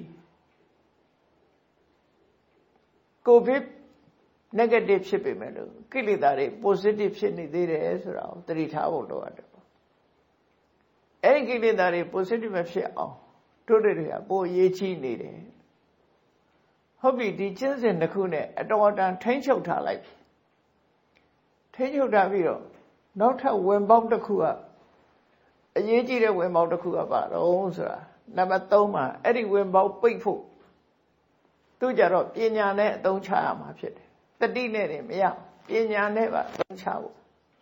ကိုဗစ် negative ဖြစ်ပေမဲ့လို့ကိလေသာတွေ positive ဖြစ်နေသေးတယ်ဆိုတာကိုသတိထားဖို့လိုအပ်တယ်ပေါ့အဲ့ဒီကိလေသာတွေ positive မဖြစ်အောင်တို့တွေကပိုရေးချီနေတယ်ဟုတ်ပြီဒီကျင့်စဉ်တစ်ခုနဲ့အတော်အတန်ထိမ့်ချုပ်ထားလိုက်ထိမ့်ချုပ်ထားပြီးတော့နောက်ထပ်ဝင်ပေါက်တစ်ခုကအရေးကြီးတဲ့ဝင်ပေါက်တစ်ခုကပါတော့ဆိုတာနံပါတ်3မှာအဲ့ဒီဝင်ပေါက်ပိတ်ဖို့သူကြတော့ပညာနဲ့အသုံးချရမှာဖြစ်တယ်တတိနဲ့နေမရပညာနဲ့ပါအသုံးချဖို့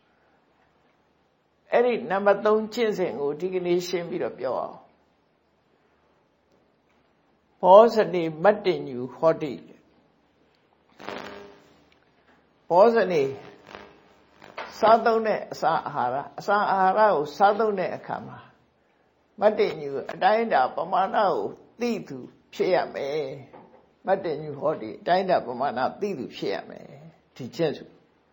အဲ့ဒီနံပါတ်3ကျင့်စဉ်ကိုဒီကနေ့ရှင်းပြီးတော့ပြောအောင်ဘောဇနိမတ္တညူဟောတိဘောဇနိစားသုံးတဲ့အစာအာဟာရကိုစားသုံးတဲ့အခါမှာမတ္တညူအတိုင်းအတာပမာဏကိုသိသူဖြစ်ရမယ်မတ္တညူဟောတိအတိုင်းအတာပမာဏသိသူဖြစ်ရမယ်ဒီချက်စု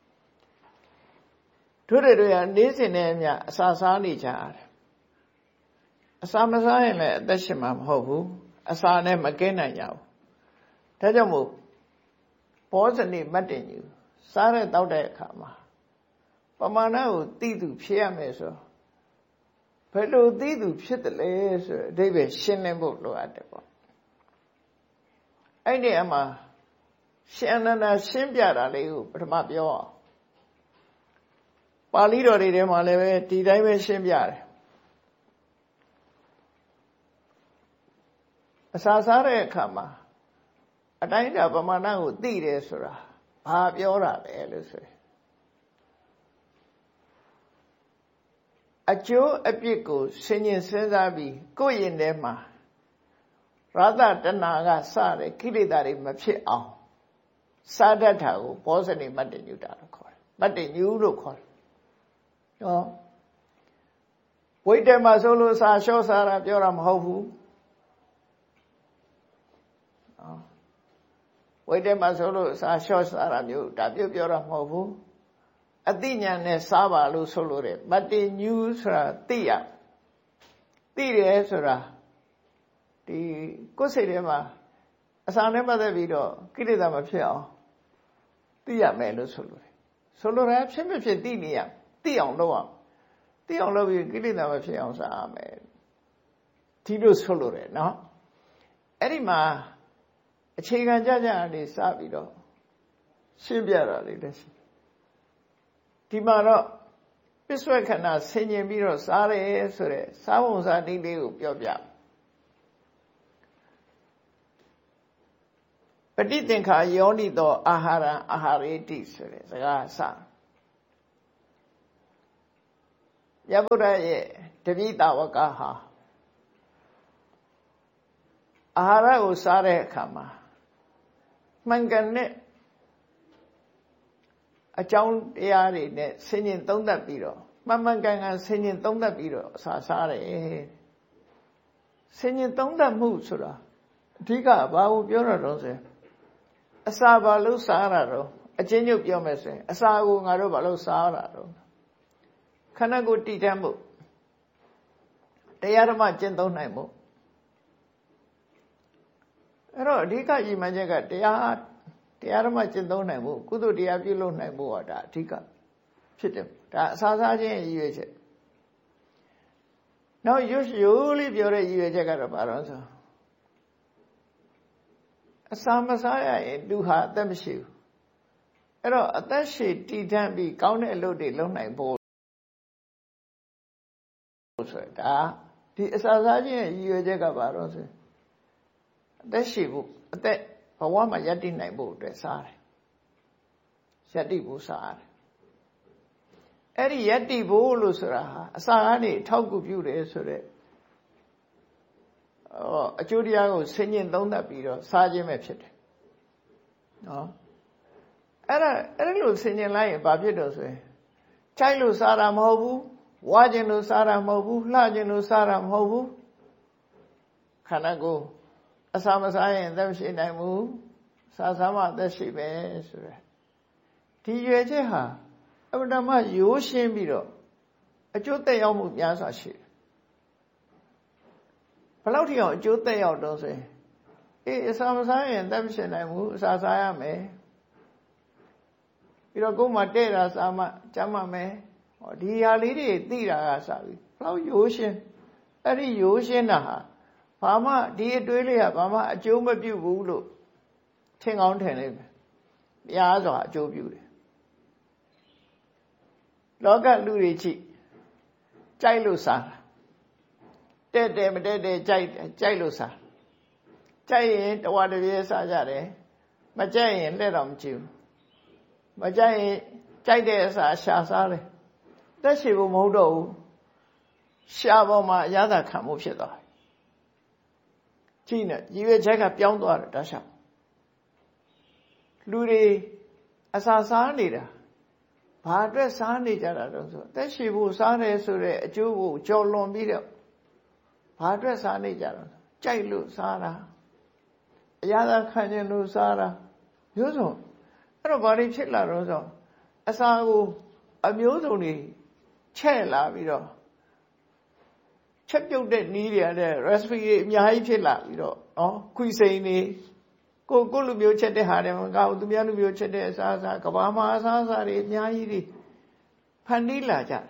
တို့တွေကနေ့စဉ်နဲ့အမျှအစာစားနေကြရတယ်အစာမစားရင်လည်းအသက်ရှင်မှာမဟုတ်ဘူးအစာနဲ့မကင်းနိုင်ကြဘူးဒါကြောင့်မို့ဘောဇနိမတ္တညူစားတဲ့တောက်တဲ့အခါမှာပမာဏကိုသိသူဖြစ်ရမယ်ဆိုဘယ်လိုသိသူဖြစ်တယ်လဲဆိုအဓိပ္ပာယ်ရှင်းလင်းဖို့လိုအပ်တယ်ပေါ့အဲ့ဒီအမှာရှင်အနန္ဒာရှင်းပြတာလေးကိုပထမပြောအောင်ပါဠိတော်တွေထဲမှာလည်းပဲဒီတိုင်းပဲရှင်းပြတယ်အစာစားတဲ့အခါမှာအတိုင်းအတာပမာဏကိုသိတယ်ဆိုတာဘာပြောတာလဲလို့ဆိုရင်အကျိုးအပြစ်ကိုဆင်ញင်စဉ်းစားပြီးကိုယ့်ရင်ထဲမှာရသတဏှာကစတဲ့ကိလေသာတွေမဖြစ်အောင်စားတတ်တာကိုဘောဇနိမတ္တညုတာလို့ခေါ်တယ်မတ္တညုလို့ခေါ်တယ်နော်ဝိတ္တမှာဆိုလို့စာလျှော့စားတာပြောတာမဟုတ်ဘူးဝိတ္တမှာဆိုလို့စာလျှော့စားတာမျိုးဒါပြောတာမဟုတ်ဘူးအသိဉာဏ်နဲ့စားပါလို့ဆိုလို့တဲ့မတ္တညူဆိုတာသိရသိတယ်ဆိုတာဒီကိုယ်စိတ်ထဲမှာအစာနဲ့ပတ်သက်ပြီးတော့ကိလေသာမဖြစ်အောင်သိရမယ်လို့ဆိုလို့တယ်ဆိုလိုတာဖြစ်မဖြစ်သိနေရသိအောင်လုပ်အောင်သိအောင်လုပ်ပြီးကိလေသာမဖြစ်အောင်စားရမယ်ဒီလိုဆိုလို့တယ်နော်အဲ့ဒီမှာအခြေခံကြကြအနေစပြီးတော့ရှင်းပြတာလေးလည်းရှိဒီမှာတော့ပစ္စုပ္ပခဏဆင်ញင်ပြီးတော့စားတယ်ဆိုတဲ့စားပုံစားနည်းလေးကိုပြောပြပဋိသင်္ခာယောနိသောအာဟာရအာဟာရေတိဆိုတဲ့စကားအစမြတ်ဗုဒ္ဓရဲ့တပိတာဝကဟာအာဟာရကိုစားတဲ့အခါမှာမှန်ကန်တဲ့အကြောင်းတရားတွေနဲ့ဆင်ញင်သုံးသပ်ပြီးတော့မှန်မှန်ကန်ကန်ဆင်ញင်သုံးသပ်ပြီးတော့အစာစားတယ်ဆင်ញင်သုံးသပ်မှုဆိုတာအဓိကဘာကိုပြောတာတော့ဆိုအစာဘာလို့စားရတာတော့အချင်းချုပ်ပြောမယ်ဆိုရင်အစာကိုငါတို့ဘာလို့စားရတာတော့ခန္ဓာကိုယ်တည်တတ်မှုတရားဓမ္မကျင့်သုံးနိုင်မှုအဲ့တော့အဓိကရည်မှန်းချက်ကတရားဓမ္မကျင့်သုံးနိုင်မှုကုသိုလ်တရားပြုလုပ်နိုင်မှုဟာဒါအဓိကဖြစ်တယ်ဒါအစာစားခြင်းရည်ရွယ်ချက်နောက်ရိုးလေးပြောတဲ့ရည်ရွယ်ချက်ကတော့ဘာလို့ဆိုအစာမစားရရင်လူဟာအသက်မရှိဘူးအဲ့တော့အသက်ရှည်တည်တံ့ပြီးကောင်းတဲ့အလုပ်တွေလုပ်နိုင်ဖို့ဆိုတာဒီအစာစားခြင်းရဲ့ရည်ရွယ်ချက်ကဘာလို့ဆိုအသက်ရှည်ဖို့အသက်ဘဝမှာယက်တည်နိုင်ဖို့အတွက်စားတယ်ယက်တည်ဖို့စားတယ်အဲ့ဒီယက်တည်ဖို့လို့ဆိုတာဟာအစာကနေထောက်ကူပြုတယ်ဆိုတော့အကျိုးတရားကိုဆင်ញင်သုံးသပ်ပြီးတော့စားခြင်းပဲဖြစ်တယ်နော်အဲ့လိုဆင်ញင်လိုက်ရင်ဘာဖြစ်တော့ဆိုရင်ခြိုက်လို့စားတာမဟုတ်ဘူးဝါခြင်းလို့စားတာမဟုတ်ဘူးလှခြင်းလို့စားတာမဟုတ်ဘူးခန္ဓာကိုယ်အစာမစားရင်အသက်ရှိနိုင်ဘူးစားမှအသက်ရှိပဲဆိုရယ်ဒီရွယ်ချက်ဟာအမှန်တမ်းရိုးရှင်းပြီးတော့အကျိုးသက်ရောက်မှုများစွာရှိတယ်ဘယ်လောက်ထိအောင်အကျိုးသက်ရောက်တော့ဆိုရင်အစာမစားရင်အသက်ရှိနိုင်ဘူးအစာစားရမယ်ပြီးတော့ကိုယ်မှတဲ့တာစားမှကျမ်းမှမယ်ဒီဟာလေးတွေသိတာကစပြီဘယ်လောက်ရိုးရှင်းအဲ့ဒီရိုးရှင်းတာဟာဘာမှဒီအတွေးလေးကဘာမှအကျိုးမပြုဘူးလို့ထင်ကောင်းထင်လိမ့်မယ်များစွာအကျိုးပြုတယ်လောကလူတွေကြိုက်လို့စားတဲ့တယ်မတဲ့တယ်ကြိုက်လို့စားကြိုက်ရင်တဝါတပြေးစားကြတယ်မကြိုက်ရင်လက်တော့မကြည့်ဘူးမကြိုက်ရင်ကြိုက်တဲ့အစာရှာစားတယ်တက်ရှိဖို့မဟုတ်တော့ဘူးရှာပေါ်မှာအရသာခံမှုဖြစ်သွားတယ်ကြည့်နေရည်ရွယ်ချက်ကပြောင်းသွားတယ်ဒါရှောက်လူတွေအစာစားနေတာဘာအတွက်စားနေကြတာတော့ဆိုတက်ရှိဖို့စားတယ်ဆိုတဲ့အကျိုးကိုကြော်လွန်ပြီးတော့ဘာအတွက်စားနေကြတော့ကြိုက်လို့စားတာအရသာခံခြင်းလို့စားတာမျိုးစုံအဲ့တော့ဘာတွေဖြစ်လာတော့ဆိုအစာကိုအမျိုးစုံတွေချဲ့လာပြီးတော့ချက်ပြုတ်တဲ့နီးတွေတဲ့ recipe တွေအများကြီးဖြစ်လာပြီးတော့ခွီစိန်တွေကိုလူမျိုးချက်တဲ့ဟာတွေမကဘူးသူများလူမျိုးချက်တဲ့အစားအစာကဘာမှာအစားအစာတွေအများကြီးတွေဖန်တီးလာကြတယ်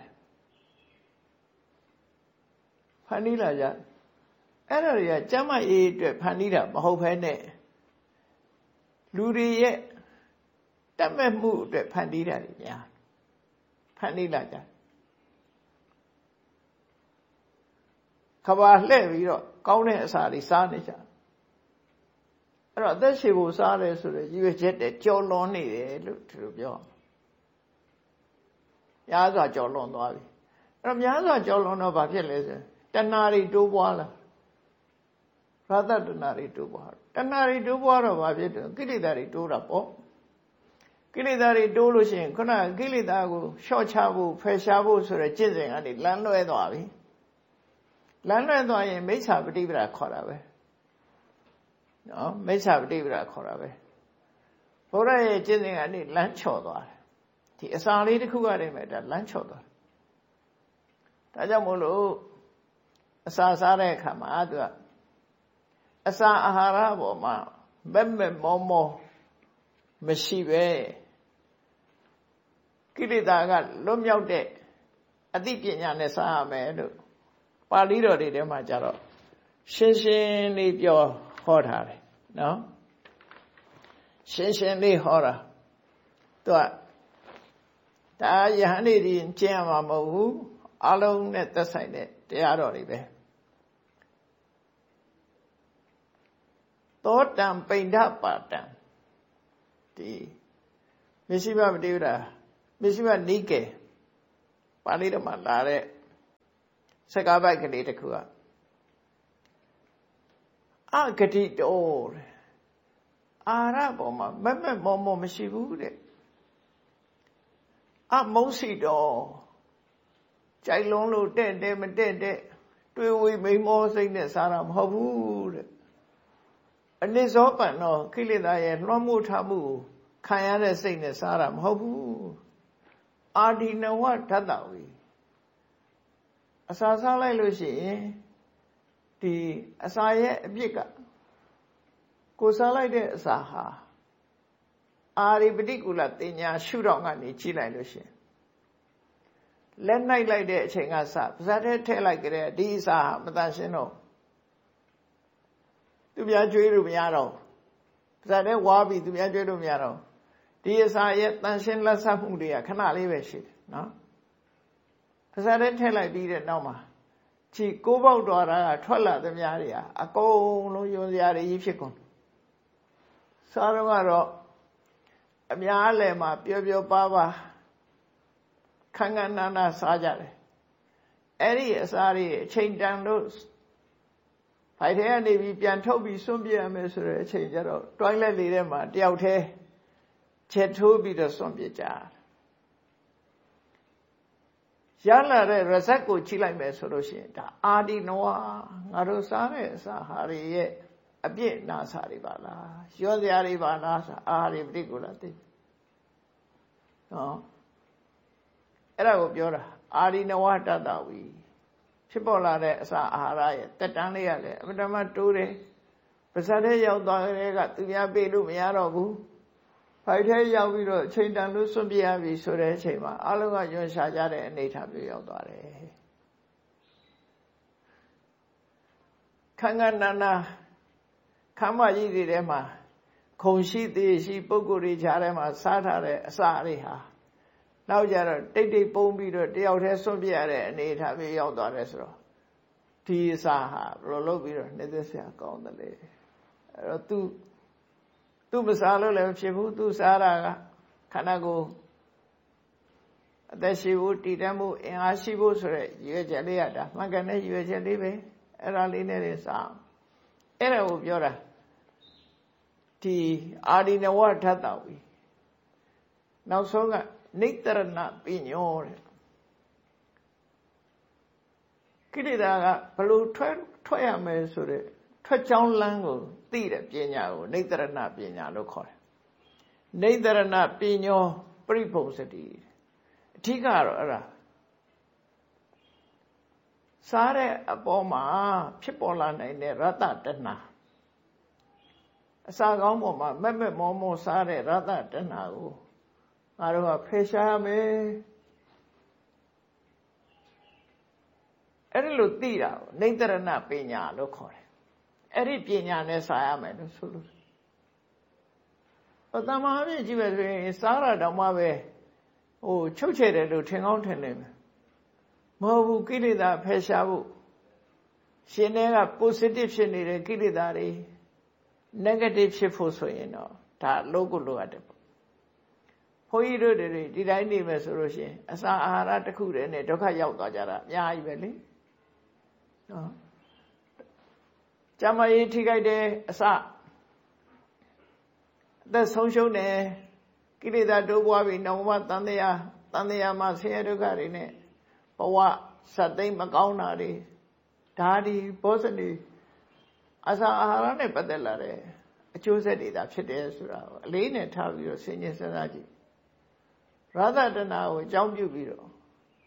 အဲ့ဒါတွေကကျမ်းမာရေးအတွက်ဖန်တီးတာမဟုတ်ဘဲနဲ့လူတွေရဲ့တက်မဲ့မှုအတွက်ဖန်တီးတာတွေများဖန်တီးလာကြခဘာလှဲ့ပြီးတော့ကောင်းတဲ့အစာတွေစားနေကြအဲ့တော့အသက်ရှည်ဖို့စားတယ်ဆိုတော့ရည်ရွယ်ချက်တဲ့ကြော်လွန်နေတယ်လို့သူတို့ပြောများစွာကြော်လွန်သွားပြီအဲ့တော့များစွာကြော်လွန်တော့ဘာဖြစ်လဲဆိုတဏှာတွေတိုးပွားလာရာသတဏှာတွေတိုးပွားတဏှာတွေတိုးပွားတော့ဘာဖြစ်တယ်ကိလေသာတွေတိုးတာပေါ့ကိလေသာတွေတိုးလို့ရှိရင်ခုနကိလေသာကိုလျှော့ချဖို့ဖယ်ရှားဖို့ဆိုတဲ့ကျင့်စဉ်ကနေလမ်းလွဲသွားပြီလမ်းလွဲသွားရင်မိစ္ဆာပฏิပဒါခေါ်တာပဲနော်မိစ္ဆာပฏิပဒါခေါ်တာပဲဘုရားရဲ့ကျင့်စဉ်ကနေလမ်းချော်သွားတယ်ဒီအစာလေးတစ်ခုကတည်းကဒါလမ်းချော်သွားဒါကြောင့်မို့လို့အစာစားတဲ့အခါမှာသူကအစာအာဟာရပေါ်မှာမဲ့မောမောမရှိပဲကိလေသာကလွတ်မြောက်တဲ့အသိပညာနဲ့စားရမယ်လို့ပါဠိတော်တွေထဲမှာကြတော့ရှင်းရှင်းလေးပြောဟောထားတယ်နော်ရှင်းရှင်းလေးဟောတာသူကဒါယဟန်နေဒီကျင့်ရမှာမဟုတ်ဘူးအလုံးနဲ့သက်ဆိုင်တဲ့တရားတော်တွေပဲသောတံပိဋကပါတံဒီမရှိမပတိဝဒမရှိမနိကေပါဠိတော်မှာလာတဲ့စကားပိုက်ကလေးတစ်ခုကအဂတိတော်တဲ့အာရပေါ်မှာမက်မက်မောမောမရှိဘူးတဲ့အမုန်းစီတော်ကြိုက်လုံးလို့တဲ့မတဲ့တွေးဝေမိန်မောစိတ်နဲ့စားတာမဟုတ်ဘူးတဲ့အနစ်ဇောပန်တော့ကိလေသာရဲ့လွှမ်းမိုးထားမှုကိုခံရတဲ့စိတ်နဲ့စားတာမဟုတ်ဘူးအာဒီနဝဓတ္တဝီအစာစားလိုက်လို့ရှိရင်ဒီအစာရဲ့အပြစ်ကကိုစားလိုက်တဲ့အစာဟာအာရိပတိကုလတင်ညာရှုတော့ကနေကြည့်လိုက်လို့ရှိရင်လက်နိုင်လိုက်တဲ့အချိန်ကစပါဇတ်ထဲထည့်လိုက်ကြတဲ့ဒီအစာဟာမတန်ရှင်းတော့သူများကြွေးလို့မရတော့ပါဇတ်ထဲဝါပြီးသူများကြွေးလို့မရတော့ဒီအစာရဲ့တန်ရှင်းလက်ဆက်မှုတွေကခဏလေးပဲရှိတယ်နော်ပါဇတ်ထဲထည့်လိုက်ပြီးတဲ့နောက်မှာခြေကိုးပေါက်တော်တာကထွက်လာသမျှတွေဟာအကုန်လုံးယွန်စရာတွေကြီးဖြစ်ကုန်စားတော့ကတော့အများအလယ်မှာပျော်ပျော်ပါပါခန်းခန်းနာနာစားကြတယ်အဲ့ဒီအစားတွေအချိန်တန်လို့ဖိုက်ထဲကနေပြီးပြန်ထုတ်ပြီးစွန့်ပြရမယ်ဆိုတဲ့အချိန်ကျတော့တွိုင်းလက်လေးထဲမှာတယောက်တည်းချက်ထိုးပြီးတော့စွန့်ပြကြရလာတဲ့ result ကိုကြည့်လိုက်မယ်ဆိုလို့ရှိရင်ဒါအာဒီနဝငါတို့စားတဲ့အစာဟာတွေရဲ့အပြစ်နာစာတွေပါလားရောစရာတွေပါလားဆိုအာရိပတိကိုလာသိနော်အဲ့ဒါကိုပြောတာအာရိနဝတတ္တဝီဖြစ်ပေါ်လာတဲ့အစာအာဟာရရဲ့တက်တန်းလေးရလေအမှန်တမ်းတိုးတယ်ပါဇတ်ထဲရောက်သွားတဲ့ကသူများပေးလို့မရတော့ဘူးဖိုက်ထဲရောက်ပြီးတော့ချိန်တန်လို့စွန့်ပြရပြီဆိုတဲ့အချိန်မှာအလုံးကညွှန်ရှာကြတဲ့အနေအထားမျိုးရောက်သွားတယ်ခန်းခန်းနာနာခမ်းမကြီးတွေထဲမှာခုံရှိသေးရှိပုဂ္ဂိုလ်တွေကြားထဲမှာစားထားတဲ့အစာတွေဟာနောက်ကြတော့တိတ်ပုံပြီးတော့တယောက်တည်းစွန့်ပြရတဲ့အနေအထားမျိုးရောက်သွားတယ်ဆိုတော့ဒီအစာဟာဘယ်လိုလုပ်ပြီးတော့နှိမ့်သက်စရာကောင်းတယ်လေအဲ့တော့သူမစားလို့လည်းမဖြစ်ဘူးသူစားတာကခန္ဓာကိုယ်အသက်ရှိဖို့တည်တတ်မှုအင်အားရှိဖို့ဆိုတဲ့ရွေးချက်လေးရတာမှန်ကန်တဲ့ရွေးချက်လေးပဲအဲ့ဒါလေးနဲ့စားအဲ့ဒါကိုပြောတာဒီအာဒီနဝဓတ္တဝီနောက်ဆုံးကနိတရဏပညောတဲ့ကိလေသာကဘလို့ထွက်ရမယ်ဆိုတဲ့ထွက်ကြောင်းလမ်းကိုသိတဲ့ပညာကိုနိတရဏပညာလို့ခေါ်တယ်နိတရဏပညောပရိဘုံစတိအထီးကတော့အဲ့ဒါစားတဲ့အပေါ်မှာဖြစ်ပေါ်လာနိုင်တဲ့ရတ္တတဏှာအစာကောင်းပေါ်မှာမက်မောမောစားတဲ့ရတ္တတဏှာကိုငါတို့ကဖယ်ရှားမယ်အဲ့ဒီလိုသိတာကိုနိတရဏပညာလို့ခေါ်တယ်အဲ့ဒီပညာနဲ့စားရမယ်လို့ဆိုလို့တမဟာပြည့်ကြည့်ပဲဆိုရင်စားရတော့မှပဲချုပ်ချယ်တယ်လို့ထင်ကောင်းထင်နေမယ်မဟုတ်ဘူးကိလေသာဖယ်ရှားဖို့ရှင်ထဲက positive ဖြစ်နေတဲ့ကိလေသာတွေ negative ဖြစ်ဖို့ဆိုရင်တော့ဒါလို့ကိုလိုရတယ်ပေါ့ဘုန်းကြီးတို့တွေဒီတိုင်းနေမယ်ဆိုလို့ရှိရင်အစာအာဟာရတစ်ခုတည်းနဲ့ဒုက္ခရောက်သွားကြတာအများကြီးပဲလေနော်ကျမကြီးထိခိုက်တယ်အသက်ဆုံးရှုံးတယ်ကိလေသာတိုးပွားပြီးနောက်ဘဝတန်တရားမှာဆင်းရဲဒုက္ခတွေနဲ့ဘဝစက်သိမ်းမကောင်းတာတွေဒါဒီဘောဇနီအစာအာဟာရနဲ့ပတ်သက်လာတဲ့အကျိုးဆက်တွေဒါဖြစ်တယ်ဆိုတာကိုအလေးနဲ့ထားပြီးတော့ဆင်ခြင်စဉ်းစားကြည့်ရသတနာကိုအကြောင်းပြုပြီးတော့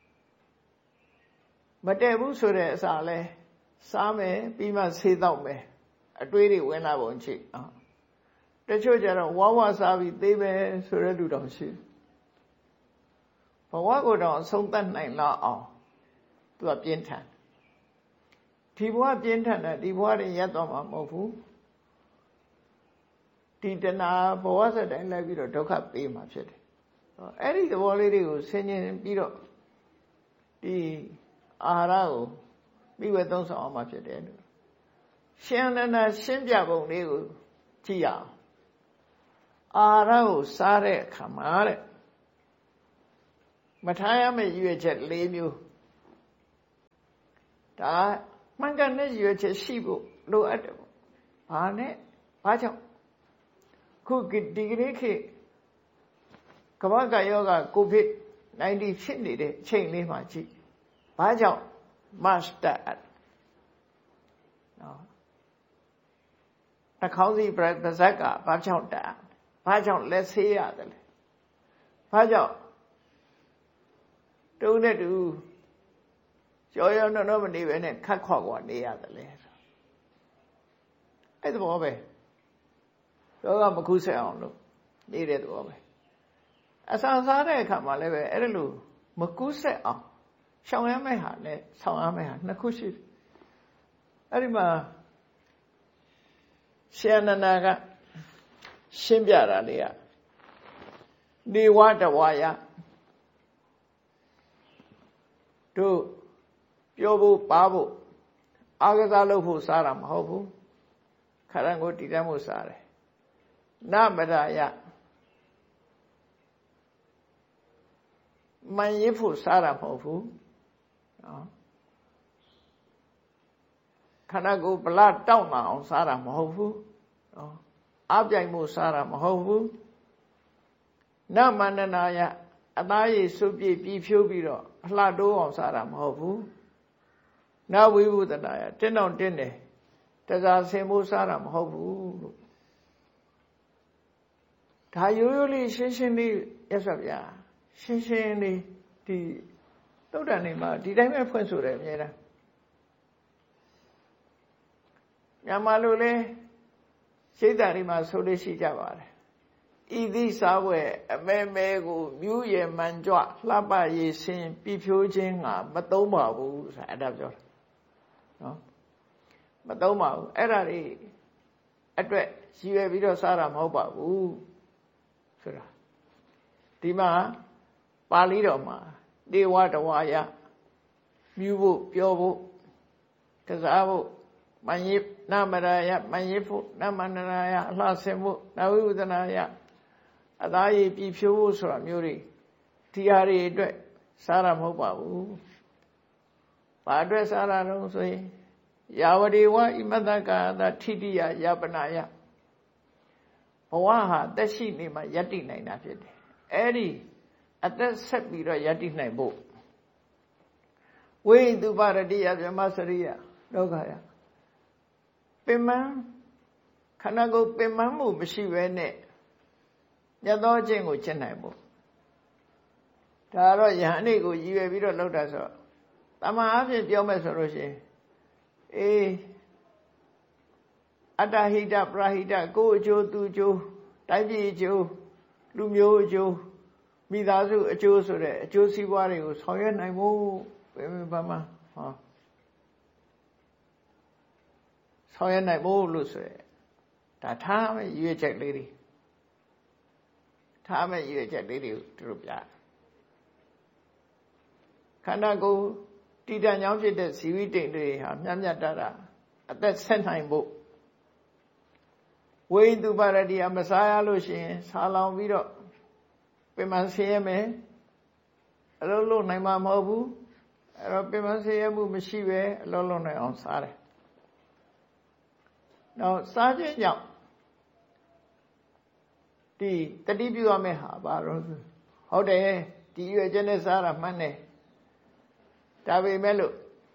မတည့်ဘူးဆိုတဲ့အစာလဲစားမယ်ပြီးမှဆေးတော့မယ်အတွေးတွေဝင်လာပုံချိတချို့ကျတော့ဝါစားပြီးသေးမယ်ဆိုတဲ့လူတောင်ရှိဘဝကိုတော့အဆုံးသတ်နိုင်လောက်အောင်သူကပြင်းထန်ဒီဘဝပြင်းထန်တယ်ဒီဘဝတွေရက်တော့မှာမဟုတ်ဘူးဒီတဏှာဘဝစက်တိုင်းလိုက်ပြီးတော့ဒုက္ခပေးမှာဖြစ်တယ်အဲ့ဒီသဘောလေးတွေကိုဆင်ခြင်ပြီးတော့ဒီအာဟာရကိုမိဝဲသုံးဆောင်အောင်မှာဖြစ်တယ်လို့ရှင်းရှင်းပြပုံလေးကိုကြည့်ရအောင်အာဟာရကိုစားတဲ့အခါမှာတဲ့မထားရမယ့်ရွေးချက်၄မျိုးဒါမှန်ကန်တဲ့ရည်ရွယ်ချက်ရှိဖို့လိုအပ်တယ်ပေါ့ဘာနဲ့ဘာကြောင့်ခုဒီကနေ့ခေတ်ကမ္ဘာ့ယောဂကိုဗစ်-19 ဖြစ်နေတဲ့အချိန်လေးမှာကြည့်ဘာကြောင့် master နော်နှာခေါင်းစည်းပါးစပ်ကဘာကြောင့်တက်ဘာကြောင့်လက်ဆေးရတယ်လဲဘာကြောင့်တုံးတဲ့တူကြောရောနော်မနေပဲနဲ့ခတ်ခွာခွာနေရတယ်လေအဲ့ဒါဘောပဲယောဂမကူးဆက်အောင်လို့နေတဲ့သဘောပဲအစာစားတဲ့အခါမှာလည်းပဲအဲ့ဒါလို့မကူးဆက်အောင်ရှောင်ရမယ့်ဟာနဲ့ဆောင်ရမယ့်ဟာနှစ်ခုရှိတယ်အဲ့ဒီမှာရှင်နန္ဒာကရှင်းပြတာလေးကနေဝတဝါယတို့ပြောဖို့ပါဖို့အာကစားလုပ်ဖို့စားတာမဟုတ်ဘူးခရံကိုတည်တတ်မှုစားတယ်နမရယမန်ရဖို့စားတာမဟုတ်ဘူးနော်ခန္ဓာကိုယ်ဗလာတောက်လာအောင်စားတာမဟုတ်ဘူးနော်အပြိုင်မှုစားတာမဟုတ်ဘူးနမန္တနာယအသားရည်စုပ်ပြည့်ပြီးဖြိုးပြီးတော့အလှတိုးအောင်စားတာမဟုတ်ဘူးနဝိဝုဒနာယတင်းတော့တင်းတယ်တစားဆင်ဖို့စားတာမဟုတ်ဘူးလို့ဒါရိုးရိုးလေးရှင်းရှင်းလေးရသော်ဗျာရှင်းရှင်းလေးဒီသုဒ္ဓံနေမှာဒီတိုင်းပဲဖွင့်ဆိုတယ်အများအားမြန်မာလိုလဲစိတ်ဓာတ်တွေမှာဆိုလို့ရှိကြပါတယ်ဤသည့်စားဝဲအမဲမဲကိုမြူးရယ်မှန်ကြွလှပရည်စင်ပြဖြိုးခြင်းငါမသုံးပါဘူးဆိုတာအဲ့ဒါပြောတာနော်မသုံးပါဘူးအဲ့ဒါတွေအတွက်ရည်ရွယ်ပြီးတော့စားတာမဟုတ်ပါဘူးဆိုတာဒီမှာပါဠိတော်မှာဒေဝတဝါယမြူးဖို့ပြောဖို့ကစားဖို့မန်ရစ်နမရယမန်ရစ်ဖို့နမန္တနာယအလှဆင်ဖို့နဝိဝဒနာယအသားရည်ပြဖြိုးဖို့ဆိုတာမျိုးတွေဒီဟာတွေအတွက်စားတာမဟုတ်ပါဘူးဘာအတွက်စားတာတော့ဆိုရင်ယာဝတိဝဣမတကာသထိတိယယပနာယဘဝဟာတက်ရှိနေမှယတ္တိနိုင်တာဖြစ်တယ်အဲ့ဒီအသက်ဆက်ပြီးတော့ယတ္တိနိုင်ဖို့ဝိတုပရတိယဗြဟ္မစရိယဒုက္ခယပင်မခန္ဓာကိုယ်ပင်မမှုမရှိဘဲနဲ့မြတ်သောအကျင့်ကိုကျင့်နိုင်ဖို့ဒါတော့ယဟန်တွေကိုရည်ရွယ်ပြီးတော့လုပ်တာဆိုတမန်အဖြစ်ပြောမယ်ဆိုလို့ရှိရင်အတ္တဟိတပရဟိတကိုယ်အကျိုးသူအကျိုးတိုင်းပြည်အကျိုးလူမျိုးအကျိုးမိသားစုအကျိုးဆိုတဲ့အကျိုးစီးပွားတွေကိုဆောင်ရွက်နိုင်ဖို့ဘာမှဆောင်ရွက်နိုင်ဖို့လို့ဆိုရယ်ဒါထားမယ့်ရည်ရွယ်ချက်လေးတွေထားမယ့်ရည်ရွယ်ချက်လေးတွေကိုသူတို့ပြခန္ဓာကိုယ်တည်တံ့ကြောင်းဖြစ်တဲ့ဇီဝိတ္တိတွေဟာမြတ်မြတ်တတာအသက်ဆက်နိုင်ဖို့ဝိတုပရတိယမစားရလို့ရှိရင်ဆာလောင်ပြီးတော့ပင်မဆင်းရဲမယ်အလုံးလုံးနိုင်မှာမဟုတ်ဘူးအဲ့တော့ပင်မဆင်းရဲမှုမရှိပဲအလုံးလုံးနိုင်အောင်စားတယ်နောက်စားခြင်းကြောင့်ဒီတတိပြုရမယ့်ဟာဘာလို့ဟုတ်တယ်ဒီရွယ်ချက်နဲ့စားတာမှန်တယ်ဒါပေမဲ့လို့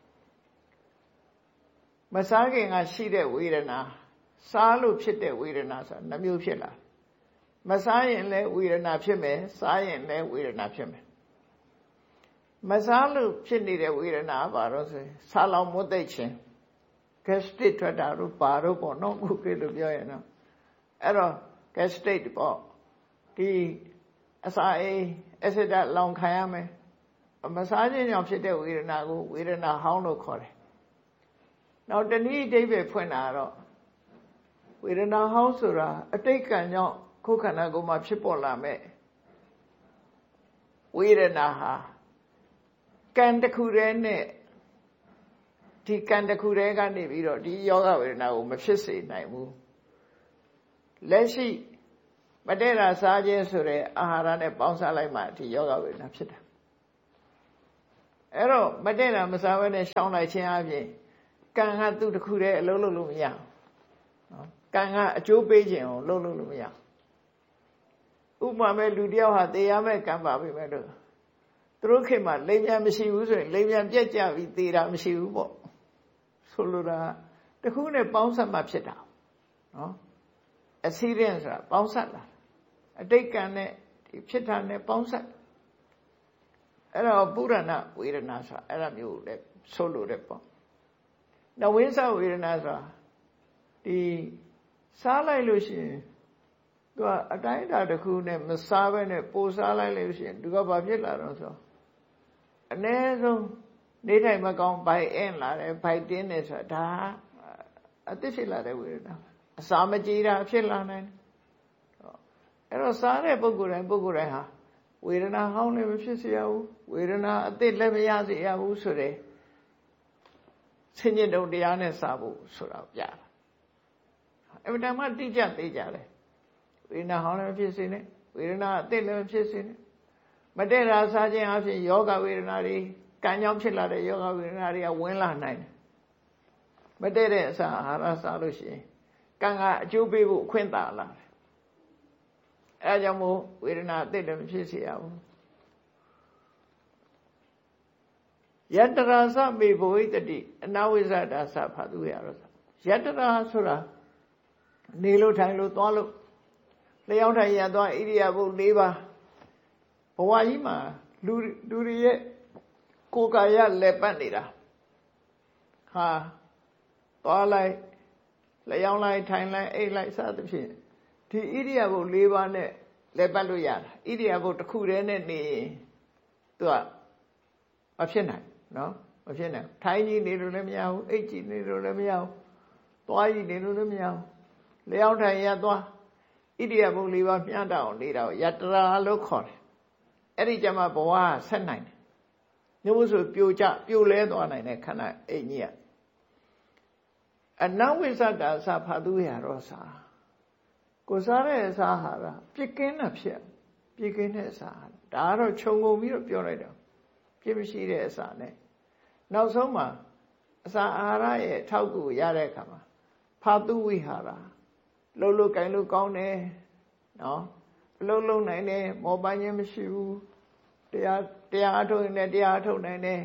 မစားခင်ကရှိတဲ့ဝေဒနာစားလို့ဖြစ်တဲ့ဝေဒနာဆိုတာနှမျိုးဖြစ်လာမစားရင်လည်းဝေဒနာဖြစ်မယ်စားရင်လည်းဝေဒနာဖြစ်မယ်မစားလို့ဖြစ်နေတဲ့ဝေဒနာဘာလို့ဆိုရင်ဆာလောင်မွတ်သိပ်ခြင်း gastric ထွက်တာတို့ဘာတို့ပေါ့နော်ခုခေတ်လိုပြောရင်တော့အဲ့တော့ gastric ပေါ့ဒီအစာအိမ် acid လောင်ခံရမယ်မစားခြင်းကြောင့်ဖြစ်တဲ့ဝေဒနာကိုဝေဒနာဟောင်းလို့ခေါ်တယ်နောက်တနည်းအဓိပ္ပာယ်ဖွင့်တာတော့ဝေဒနာဟောင်းဆိုတာအတိတ်ကံကြောင့်ခုခန္ဓာကိုယ်မှာဖြစ်ပေါ်လာမဲ့ဝေဒနာဟာကံတစ်ခုတည်းနဲ့ဒီကံတစ်ခုတည်းကနေပြီးတော့ဒီယောဂဝေဒနာကိုမဖြစ်စေနိုင်ဘူးလက်ရှိမတည့်တာစားခြင်းဆိုတဲ့အာဟာရနဲ့ပေါင်းစားလိုက်မှဒီယောဂဝေဒနာဖြစ်တာအဲ့တော့မတည့်တာမစားဘဲနဲ့ရှောင်လိုက်ခြင်းအပြင်ကံကသူ့တစ်ခုတည်းအလုံးလုံးလို့မရဘူးနော်ကံကအကျိုးပေးခြင်းကိုလုံးလုံးလို့မရဥပမာမဲ့လူတယောက်ဟာသေရမဲ့ကံပါပဲမဲ့လို့သူတို့ခေတ်မှာလိမ်မြန်မရှိဘူးဆိုရင်လိမ်မြန်ပြက်ကြပြီးသေတာမရှိဘူးပေါ့ဆိုလိုတာတခုနဲ့ပေါင်းဆက်မှဖြစ်တာနော် accident ဆိုတာပေါင်းဆက်လာအတိတ်ကံနဲ့ဒီဖြစ်တာနဲ့ပေါင်းဆက်အဲ့တော့ပုရဏဝေဒနာဆိုတာအဲ့ဒါမျိုးလည်းဆိုလိုတယ်ပေါ့နဝိသဝေဒနာဆိုတာဒီစားလိုက်လို့ရှိရင်သူကအတိုင်းအတာတစ်ခုနဲ့မစားဘဲနဲ့ပိုစားလိုက်လို့ရှိရင်သူကဘာဖြစ်လာတော့ဆိုအ ਨੇ ဆုံးနေထိုင်မကောင်းဘိုက်အင်းလာတယ်ဘိုက်တင်းတယ်ဆိုတာဒါအသစ်ဖြစ်လာတဲ့ဝေဒနာအစာမကြေတာဖြစ်လာနိုင်တယ်အဲ့တော့စားတဲ့ပုဂ္ဂိုလ်တိုင်းဟာဝေဒနာဟောင်းလည်းမဖြစ်စေရဘူးဝေဒနာအသစ်လည်းမရစေရဘူးဆိုတဲ့ဆင်ញင်တုံတရားနဲ့စားဖို့ဆိုတာပြတာအမှန်တမ်းတိကျသေးကြတယ်ဝေဒနာဟောင်းလည်းမဖြစ်စေနဲ့ဝေဒနာအသစ်လည်းမဖြစ်စေနဲ့မတည့်တာစားခြင်းအပြင်ယောဂဝေဒနာတွေကံကြောင့်ဖြစ်လာတဲ့ယောဂဝေဒနာတွေကဝင်လာနိုင်တယ်မတည့်တဲ့အစာအာဟာရစားလို့ရှိရင်ကံကအကျိုးပေးဖို့အခွင့်သာလာတယ်အဲဒါကြောင့်မို့ဝေဒနာအသစ်လည်းမဖြစ်စေရဘူးယတရာသမေဘဝိတတိအနဝိဇ္ဇတာသဖတ်သူရတော့ယတရာဆိုတာနေလို့ထိုင်လို့သွားလို့လျှောင်းထိုင်ရသွားဣရိယာပုတ်၄ပါးဘဝကြီးမှာလူတွေရဲ့ကိုယ်ကာယလက်ပတ်နေတာဟာသွားလိုက်လျှောင်းလိုက်ထိုင်လိုက်အိပ်လိုက်စသဖြင့်ဒီဣရိယာပုတ်၄ပါးနဲ့လက်ပတ်လို့ရတာဣရိယာပုတ်တစ်ခုတည်းနဲ့နေရင်သူကမဖြစ်နိုင်နော်မဖြစ်နိုင်ထိုင်ကြည့်နေလို့လည်းမရဘူးအိပ်ကြည့်နေလို့လည်းမရဘူးသွားကြည့်နေလို့လည်းမရဘူးလျှောင်းထိုင်ရသွားဣရိယာပုတ်၄ပါးမျှတအောင်နေတာကိုယတရာလို့ခေါ်တယ်အဲ့ဒီကြမှာဘဝဆက်နိုင်တယ်ညမို့ဆိုပြိုလဲသွားနိုင်တဲ့ခန္ဓာအိမ်ကြီးကအနဝိဇ္ဇတာသဖတ်သူရတော့စာကိုစားတဲ့အစာဟာပြစ်ကင်းတာဖြစ်ပြစ်ကင်းတဲ့အစာဒါကတော့ခြုံငုံပြီးတော့ပြောလိုက်တော့ပြစ်မရှိတဲ့အစာနဲ့နောက်ဆုံးမှာအစာအာဟာရရဲ့ထောက်ကူရတဲ့အခါမှာဖာတုဝိဟာရလှုပ်ကိုင်လို့ကောင်းတယ်နော်လှုပ်နိုင်တယ်မောပန်းခြင်းမရှိဘူးတရားအထုတ်ရင်လည်းတရားအထုတ်နိုင်တယ်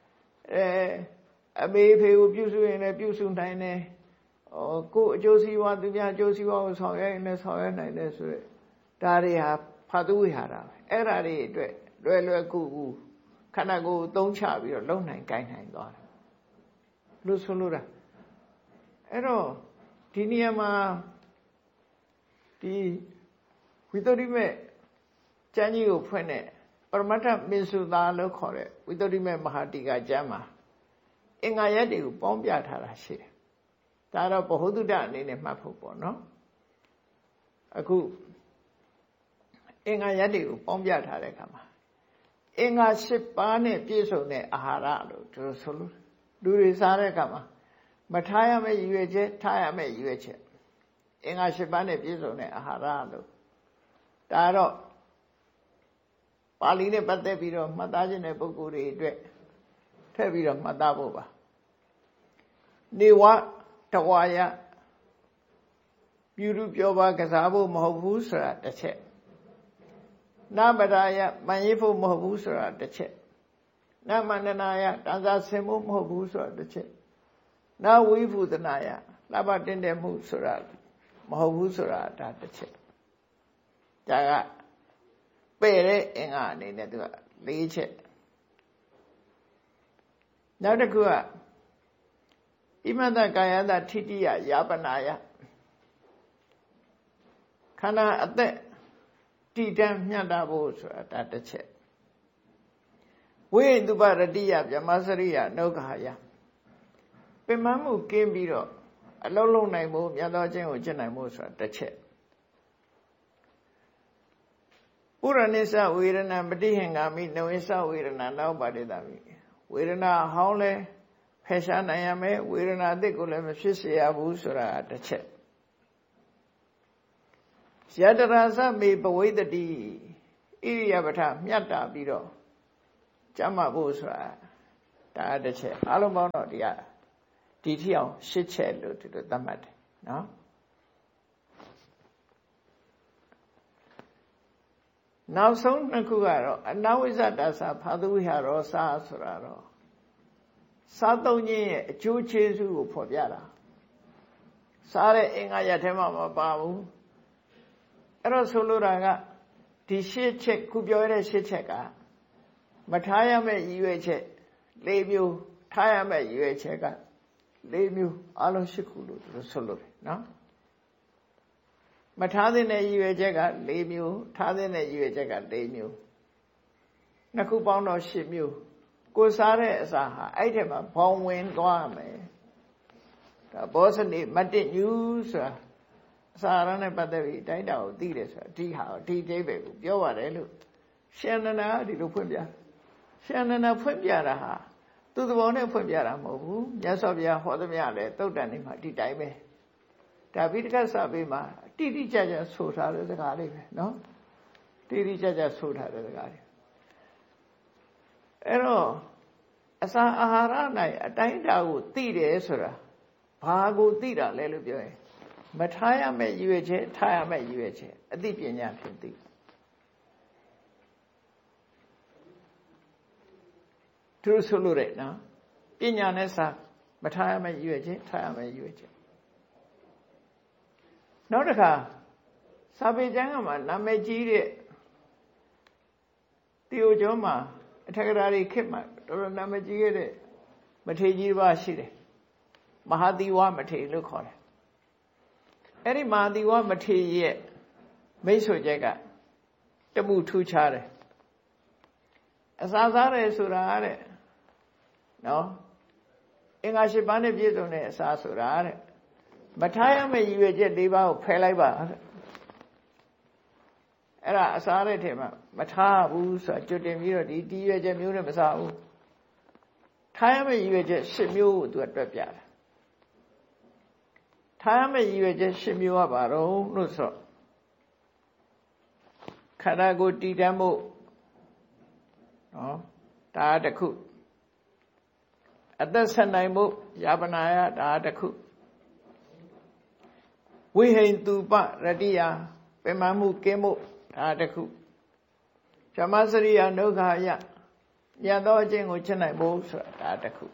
အမေဖေကိုပြုစုရင်လည်းပြုစုနိုင်တယ်ကိုအကျိုးစီးပွားသူများအကျိုးစီးပွားကိုဆောင်ရွက်ရင်လည်းဆောင်ရွက်နိုင်တယ်ဆိုရက်ဒါတွေဟာဖာတုဝိဟာရပဲအဲ့ဒါတွေအတွက်လွယ်ကူခန္ဓာကိုယ်သုံးချပြီးတော့လုံနိုင်ကိုင်းနိုင်သွားတယ်လို့ဆိုလိုတာအဲ့တော့ဒီနေရာမှာဒီဝိတ္တိမေကျမ်းကြီးကိုဖွင့်တဲ့ပရမတ္ထမစ္ဆုသာလို့ခေါ်တဲ့ဝိတ္တိမေမဟာတိကကျမ်းမှာအင်္ဂါရက်တွေကိုပေါင်းပြထားတာရှိတယ်ဒါတော့ဘ ਹੁ တုတ္တအနေနဲ့မှတ်ဖို့ပေါ့နော်အခုအင်္ဂါရက်တွေကိုပေါင်းပြထားတဲ့အခါမှာအင်္ဂါ၈ပါးနဲ့ပြည့်စုံတဲ့အာဟာရလို့သူတို့ဆိုလို့လူတွေစားတဲ့အခါမှာမထားရမယ့်ရည်ရွယ်ချက်ထားရမယ့်ရည်ရွယ်ချက်အင်္ဂါ၈ပါးနဲ့ပြည့်စုံတဲ့အာဟာရလို့ဒါတော့ပါဠိနဲ့ပတ်သက်ပြီးတော့မှတ်သားခြင်းတဲ့ပုဂ္ဂိုလ်တွေအတွက်ထည့်ပြီးတော့မှတ်သားဖို့ပါနေဝတဝါယပြုလူပြောပါကစားဖို့မဟုတ်ဘူးဆိုတာတစ်ချက်နဗရာယမန်ရိဖို့မဟုတ်ဘူးဆိုတာတစ်ချက်နမန္တနာယတန်စာဆင်ဖို့မဟုတ်ဘူးဆိုတာတစ်ချက်နဝိဖုဒနာယလှပတင်တယ်မှုဆိုတာမဟုတ်ဘူးဆိုတာဒါတစ်ချက်ဒါကပယ်တဲ့အင်္ဂါအနေနဲ့သူက၄ချက်နောက်တစ်ခုကဣမတကာယတထိတိယယာပနာယခန္ဓာအသက်တည်တံ့မြတ်တာဖို့ဆိုတာဒါတစ်ချက်ဝိတုပရတိယဗြဟ္မစရိယနုဂါယပင်မမှုကင်းပြီးတော့အလုံးလုံးနိုင်ဖို့မြတ်သောခြင်းကိုကျင့်နိုင်ဖို့ဆိုတာတစ်ချက်ပုရဏိသဝေဒနာပฏิဟင်္ဂာမိနဝိသဝေဒနာနောက်ပါတိတမိဝေဒနာဟောင်းလဲဖယ်ရှားနိုင်ရမယ်ဝေဒနာအသစ်ကိုလည်းမဖြစ်စေရဘူးဆိုတာတစ်ချက်ယတရာသမေဘဝိတတိဣရိယပဋ္ဌမြတ်တာပြီးတော့ကျမ်းမာဖို့ဆိုတာဒါတစ်ချက်အားလုံးပေါင်းတော့ဒီထိအောင်8ချက်လို့ဒီလိုသတ်မှတ်တယ်နော်နောက်ဆုံးနှစ်ခုကတော့အနဝိဇ္ဇတာစာဖာသဝိဟာရောစာဆိုတာတော့စားသုံးခြင်းရဲ့အကျိုးကျေးဇူးကိုဖော်ပြတာစားတဲ့အင်္ဂါရထဲမှာမပါဘူးအဲ့တော့ဆိုလိုတာကဒီ8ချက်ခုပြောရတဲ့8ချက်ကမထားရမယ့်ရည်ရွယ်ချက်၄မျိုးထားရမယ့်ရည်ရွယ်ချက်က၄မျိုးအလုံး8ခုလို့သူဆိုလိုတယ်နော်မထားတဲ့ရည်ရွယ်ချက်က၄မျိုးထားတဲ့ရည်ရွယ်ချက်က၄မျိုးနှစ်ခုပေါင်းတော့8မျိုးကိုစားတဲ့အစာဟာအဲ့ထဲမှာဘောင်ဝင်သွားမယ်ဒါဘောဇနိမတ္တညူဆိုတာအစာရနဲ့ပတ်သက်ပြီးတိုင်းတာကိုသိတယ်ဆိုတာဒီအိဗယ်ကိုပြောပါတယ်လို့ရှင်နန္ဒာဒီလိုဖွင့်ပြရှင်နန္ဒာဖွင့်ပြတာဟာသူ့သဘောနဲ့ဖွင့်ပြတာမဟုတ်ဘူးမြတ်စွာဘုရားဟောသမျှလဲသုတ်တန်နေမှာဒီတိုင်းပဲဒါပိဋကစာပေမှာတိတိကျကျဆိုထားတဲ့စကားလေးပဲနော်တိတိကျကျဆိုထားတဲ့စကားလေးအဲ့တော့အစာအာဟာရ၌အတိုင်းတာကိုသိတယ်ဆိုတာဘာကိုသိတာလဲလို့ပြောရင်မထားရမယ့်ရည်ရွယ်ချက်ထားရမယ့်ရည်ရွယ်ချက်အသိပညာဖြင့်သိသူဆိုလို့ရနော်ပညာနဲ့စာမထားရမယ့်ရည်ရွယ်ချက်ထားရမယ့်ရည်ရွယ်ချက်နောက်တစ်ခါစာပေကျမ်းကမှာနာမည်ကြီးတဲ့တီယိုကျော်မှာအထက်ကရာတွေခေတ်မှာတော်တော်နာမည်ကြီးခဲ့တဲ့မထေရကြီးတစ်ပါးရှိတယ်မဟာသီဝမထေရလို့ခေါ်တယ်အဲ့ဒီမဟာသီဝမထေရရဲ့မိတ်ဆွေချက်ကတမှုထူးခြားတယ်အစာစားတယ်ဆိုတာတဲ့နော်အင်္ဂါ၈ပါးနဲ့ပြည့်စုံတဲ့အစာဆိုတာတဲ့မထားရမယ့်ရည်ရွယ်ချက်၄ပါးကိုဖယ်လိုက်ပါတဲ့အဲ့ဒါအစားတဲ့ထဲမှာမထားဘူးဆိုတာကြွတင်ပြီးတော့ဒီရွယ်ချက်မျိုးနဲ့မစားဘူးထားရမယ့်ရည်ရွယ်ချက်၈မျိုးကိုသူကတွက်ပြတယ်ထားရမယ့်ရည်ရွယ်ချက်၈မျိုးကဘာလို့ဆိုတော့ခန္ဓာကိုယ်တည်တံ့ဖို့နော်ဒါတစ်ခုအသက်ဆက်နိုင်ဖို့ယာပနာယဒါတစ်ခုဝိဟိန္တုပရတိယပင်မမှုကင်းဖို့ဒါတစ်ခုဇမစရိယဒုက္ခယညတ်သောအကျင့်ကိုချစ်နိုင်ဖို့ဆိုတာဒါတစ်ခု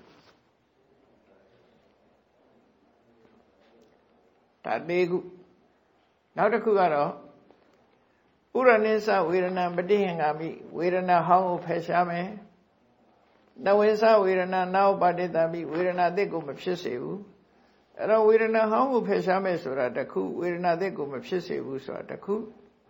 ဒါ၄ခုနောက်တစ်ခုကတော့ဥရနိစ္စဝေဒနာပฏิဟင်္ဂာမိဝေဒနာဟောင်းကိုဖယ်ရှားမယ်နဝိသဝေဒနာနောက်ပါတိတမိဝေဒနာအသစ်ကိုမဖြစ်စေဘူးအဲ့တော့ဝေဒနာဟောင်းကိုဖယ်ရှားမယ်ဆိုတာတစ်ခုဝေဒနာအသစ်ကိုမဖြစ်စေဘူးဆိုတာတစ်ခု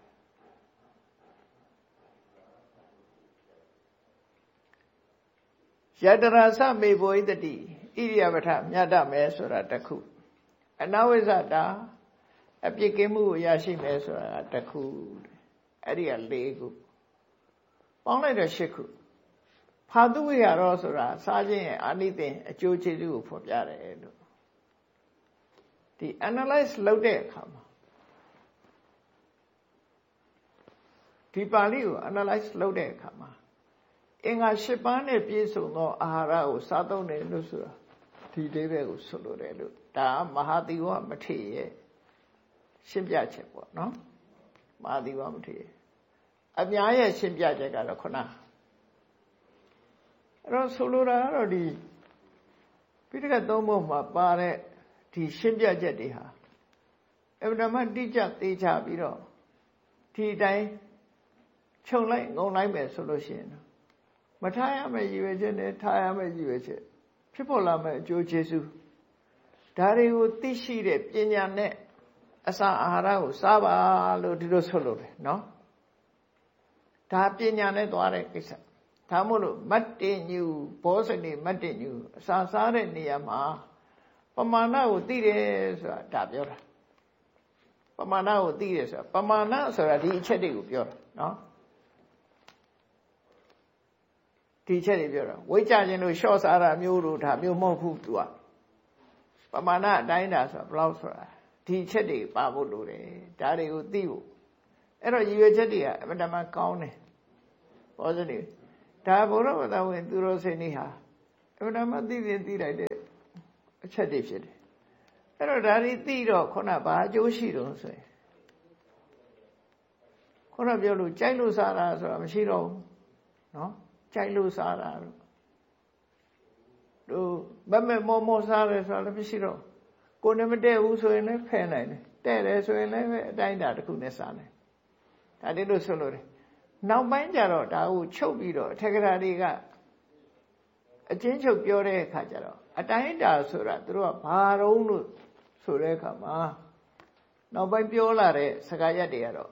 ယတရာသမေဘောဣတတိဣရိယပဋ္ဌမြတ်တမယ်ဆိုတာတစ်ခုအနဝိဇ္ဇတာအပြစ်ကင်းမှုကိုရရှိမယ်ဆိုတာတစ်ခုအဲ့ဒီက၄ခုပေါင်းလိုက်တော့၈ခုဖာသုဝိဟာရောဆိုတာစားခြင်းရဲ့အာနိသင်အကျိုးကျေးဇူးကိုဖော်ပြတယ်လို့ဒီ analyze လုပ်တဲ့အခါမှာဒီပါဠိကို analyze လုပ်တဲ့အခါမှာအင်္ဂါ၈ပါးနဲ့ပြည့်စုံသောအာဟာရကိုစားသုံးတယ်လို့ဆိုတာဒီအိဗယ်ကိုဆိုလိုတယ်လို့ဒါမဟာသီဝမထေရရဲ့ရှင်းပြချက်ပေါ့နော်မဟာသီဝမထေရအများရဲ့ရှင်းပြချက်ကတော့ခုနအဲ့တော့ဆိုလိုတာကတော့ဒီပိဋကတ်သုံးပုံမှာပါတဲ့ဒီရှင်းပြချက်တွေဟာအဗ္ဗဓမ္မတိကျသေချာပြီးတော့ဒီအတိုင်းခြုံလိုက်ငုံလိုက်မယ်ဆိုလို့ရှိရင်မထားရမယ့်ရည်ရွယ်ချက်နဲ့ထားရမယ့်ရည်ရွယ်ချက်ဖြစ်ပေါ်လာမယ့်အကျိုးကျေးဇူးဒါတွေကိုသိရှိတဲ့ပညာနဲ့အစာအာဟာရကိုစားပါလို့ဒီလိုဆိုလို့တယ်နော်ဒါပညာနဲ့သွားတဲ့ကိစ္စဒါမို့လို့မတ္တညူဘောဇနိမတ္တညူအစာစားတဲ့နေရာမှာပမာဏကိုသိတယ်ဆိုတာဒါပြောတာပမာဏကိုသိတယ်ဆိုတာပမာဏဆိုတာဒီအချက်တွေကိုပြောတာနော်ဒီချက်တွေပြောတာဝိကြခြင်းလို့ရှော့စားတာမျိုးတို့ဒါမျိုးမဟုတ်ဘူးသူကပမာဏအတိုင်းတာဆိုတာဘယ်လောက်ဆိုတာဒီချက်တွေပါဖို့လိုတယ်ဒါတွေကိုသိဖို့အဲ့တော့ရည်ရွယ်ချက်တွေကအမှန်တမ်းကောင်းတယ်ဘောဇနိဒါဘုရားဝတ္တဝင်သူတော်စင်တွေဟာအဲ့ဒါမှသိလိုက်တဲ့အချက်တွေဖြစ်တယ်အဲ့တော့ဒါတွေသိတော့ခုနဘာအကျိုးရှိတုံးဆိုရင်ခုနပြောလို့ကြိုက်လို့စားတာဆိုတာမရှိတော့ဘူးနော်ကြိုက်လို့စားတာတို့မမဲ့မောစားတယ်ဆိုတာလည်းမရှိတော့ကိုယ်နဲ့မတည့်ဘူးဆိုရင်လည်းဖယ်နိုင်တယ်တဲ့တယ်ဆိုရင်လည်းအတိုင်းအတာတစ်ခုနဲ့စားနိုင်ဒါတည်းလို့ဆိုလို့တယ်နောက်ပိုင်းကျတော့ဒါကိုချုပ်ပြီးတော့အထက်ကရာတွေကအချင်းချုပ်ပြောတဲ့အခါကျတော့အတိုင်းအတာဆိုတာသူတို့ကဘာတုံးလို့ဆိုတဲ့အခါမှာနောက်ပိုင်းပြောလာတဲ့စကားရပ်တွေကတော့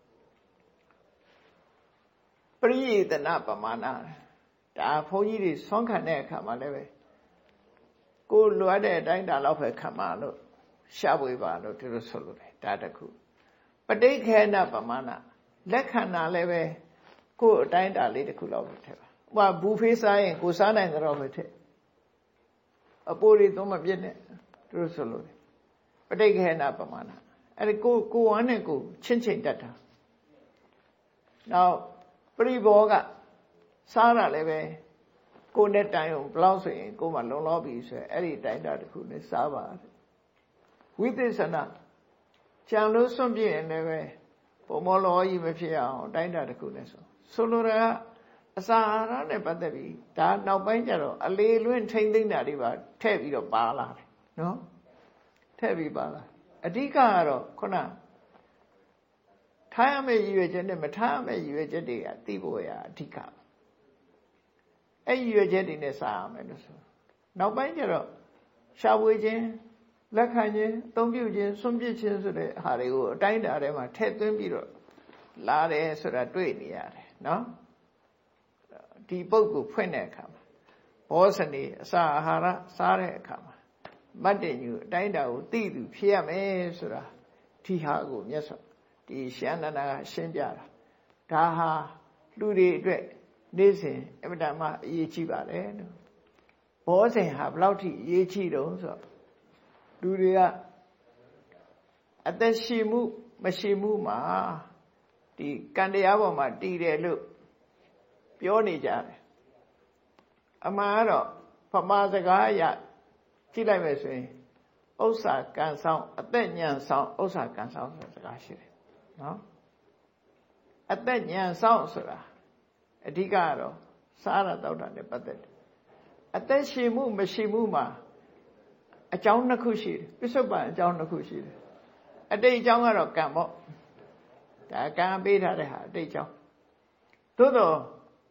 ပရိယေတနာပမာဏဒါဘုန်းကြီးတွေဆွမ်းခံတဲ့အခါမှာလည်းပဲကိုလိုအပ်တဲ့အတိုင်းအတာလောက်ပဲခံပါလို့ရှာဖွေပါလို့သူတို့ဆိုလို့တယ်ဒါတခုပဋိခေနပမာဏလက်ခံတာလည်းပဲကိုအတိုင်းအတာလေးတစ်ခုလောက်ပဲထည့်ပါဟိုဘူဖေးစားရင်ကိုစားနိုင်ကြတော့ပဲထည့်အပိုးတွေသုံးမပြည့်နဲ့သူတို့ဆိုလို့တယ်ပဋိခေနပမာဏအဲ့ဒီကိုဝမ်းနဲ့ကိုချင်းချင်းတတ်တာနောက်ပရိဘောကစားတာလည်းပဲကိုနဲ့တိုင်အောင်ဘလောက်ဆိုရင်ကိုမှလုံလောက်ပြီဆိုရင်အဲ့ဒီတိုင်တာတစ်ခုနဲ့စားပါတယ်ဝိသေသနာကြံလို့စွန့်ပြည့်ရင်လည်းပဲပုံမောလောကြီးမဖြစ်အောင်တိုင်တာတစ်ခုနဲ့ဆိုလိုတာကအစာအာဟာရနဲ့ပတ်သက်ပြီးဒါနောက်ပိုင်းကျတော့အလေလွင့်ထိမ့်သိမ့်တာတွေပါထည့်ပြီးတော့ပါလာတယ်နော်ထည့်ပြီးပါလာအဓိကကတော့ခုနထားရမယ့်ရည်ရွယ်ချက်နဲ့မထားရမယ့်ရည်ရွယ်ချက်တွေကသိဖို့ရအဓိကအဲ့ရည်ရွယ်ချက်တွေနဲ့စားရမယ်လို့ဆိုနောက်ပိုင်းကျတော့ရှာဖွေခြင်းလက်ခံခြင်းအသုံးပြုခြင်းစွန့်ပစ်ခြင်းဆိုတဲ့ဟာတွေကိုအတိုင်းအတာထဲမှာထည့်သွင်းပြီးတော့လာတယ်ဆိုတာတွေ့နေရတယ်နော်ဒီပုဂ္ဂိုလ်ဖွင့်တဲ့အခါမှာဘောဇနေအစာအာဟာရစားတဲ့အခါမှာမတ်တင်ယူအတိုင်းအတာကိုသိသူဖြစ်ရမယ်ဆိုတာဒီဟာကိုမြတ်စွာဒီရှန္ဒနာကရှင်းပြတာဒါဟာလူတွေအတွက်နေ့စဉ်အမှန်တမ်းအရေးကြီးပါတယ်လို့ဘောဇင်ဟာဘယ်လောက်ထိအရေးကြီးတုံးဆိုတော့လူတွေကအသက်ရှိမှုမရှိမှုမှာဒီကံတရားပေါ်မှာတည်တယ်လို့ပြောနေကြတယ်အမှန်ကတော့ဗမာစကားအရကြည့်လိုက်မယ်ဆိုရင်ဥစ္စာကံဆောင်အသက်ဉာဏ်ဆောင်ဥစ္စာကံဆောင်ဆိုတဲ့စကားရှိတယ်နော်အသက်ဉာဏ်ဆောင်ဆိုတာအဓိကကတော့စားရတောက်တာနဲ့ပတ်သက်တယ်အသက်ရှိမှုမရှိမှုမှာအကြောင်းနှစ်ခုရှိတယ်ပစ္စုပန်အကြောင်းနှစ်ခုရှိတယ်အတိတ်အကြောင်းကတော့ကံပေါ့ဒါကံပေးထားတဲ့ဟာအတိတ်အကြောင်းသို့တော့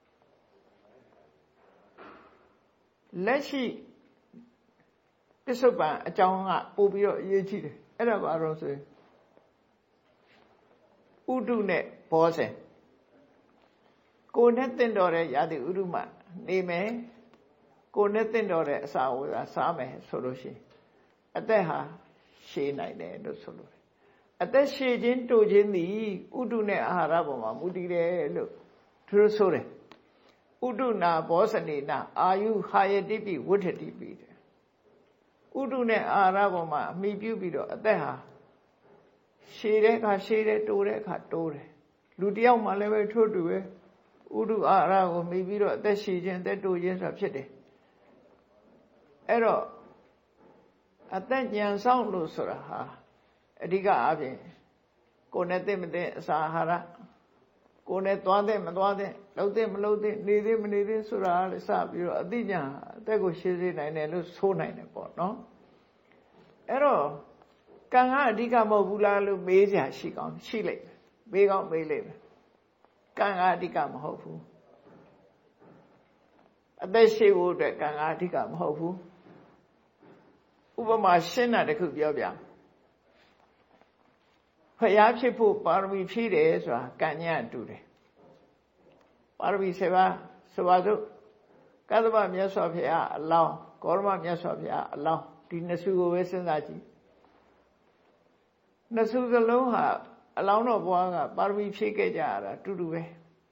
လက်ရှိပစ္စုပန်အကြောင်းကပို့ပြီးတော့အရေးကြီးတယ်အဲ့ဒါဘာလို့ဆိုရင်ဥဒုနဲ့ဘောဇင်ကိုယ်နဲ့တင့်တော်တဲ့ရာသီဥတုမှနေမယ်ကိုယ်နဲ့တင့်တော်တဲ့အစာဝါစားမယ်ဆိုလို့ရှိရင်အသက်ဟာရှည်နိုင်တယ်လို့ဆိုလို့အသက်ရှည်ခြင်းတိုခြင်းသည်ဥဒုနဲ့အာဟာရပေါ်မှာမူတည်တယ်လို့သူတို့ဆိုတယ်ဥဒုနာဘောဇနေနာအာယုဟာယတိပိဝဋ္ဌတိပိတဲ့ဥဒုနဲ့အာဟာရပေါ်မှာအမိပြုပြီးတော့အသက်ဟာရှည်တဲ့အခါရှည်တယ်တိုတဲ့အခါတိုးတယ်လူတယောက်မှလည်းပဲထို့တူပဲဥဒုအာဟာရကိုမိပြီးတော့အသက်ရှည်ခြင်းအသက်တိုးခြင်းဆိုတာဖြစ်တယ်အဲ့တော့အသက်ဉာဏ်ဆောင်လို့ဆိုတာဟာအဓိကအပြင်ကိုယ်နဲ့သိမသိအစာအာဟာရကိုယ်နဲ့သွားတဲ့မသွားတဲ့လှုပ်တဲ့မလှုပ်တဲ့နေသေးမနေသေးဆိုတာလည်းစပြီးတော့အသိဉာဏ်အသက်ကိုရှင်းစေနိုင်တယ်လို့ဆိုနိုင်တယ်ပေါ့နော်အဲ့တော့ကံကအဓိကမဟုတ်ဘူးလားလို့မေးစရာရှိကောင်းရှိလိမ့်မယ်မေးကောင်းမေးလိမ့်မယ်ကံကအဓိကမဟုတ်ဘူးအသက်ရှိဖို့အတွက်ကံကအဓိကမဟုတ်ဘူးဥပမာရှင်းတာတစ်ခုပြောပြဖျားဖြစ်ဖို့ပါရမီဖြည့်တယ်ဆိုတာကံညာတူတယ်ပါရမီ7ပါးဆိုပါစို့ကသဗ္ဗမြတ်စွာဘုရားအလောင်းဂေါရမမြတ်စွာဘုရားအလောင်းဒီနှစ်စုကိုပဲစဉ်းစားကြည့်နှစ်စုစလုံးဟာအလောင်းတော်ဘွားကပါရမီဖြည့်ခဲ့ကြရတာတူတူပဲ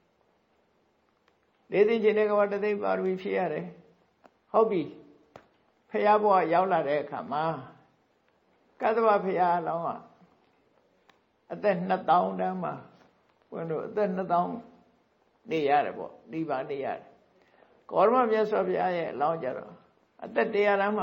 လေးသိန်းကျင်တဲ့ကဘာတသိန်းပါရမီဖြည့်ရတယ်ဟုတ်ပြီဖျားဘွားရောက်လာတဲ့အခါမှာကသဗ္ဗဘုရားအလောင်းကအသက်2000တန်းမှာဘုန်းတို့အသက်2000နေရတယ်ပေါ့ဒီပါနေရတယ်ကောရမမြတ်စွာဘုရားရဲ့အလောင်းကြတော့အသက်100တန်းမှ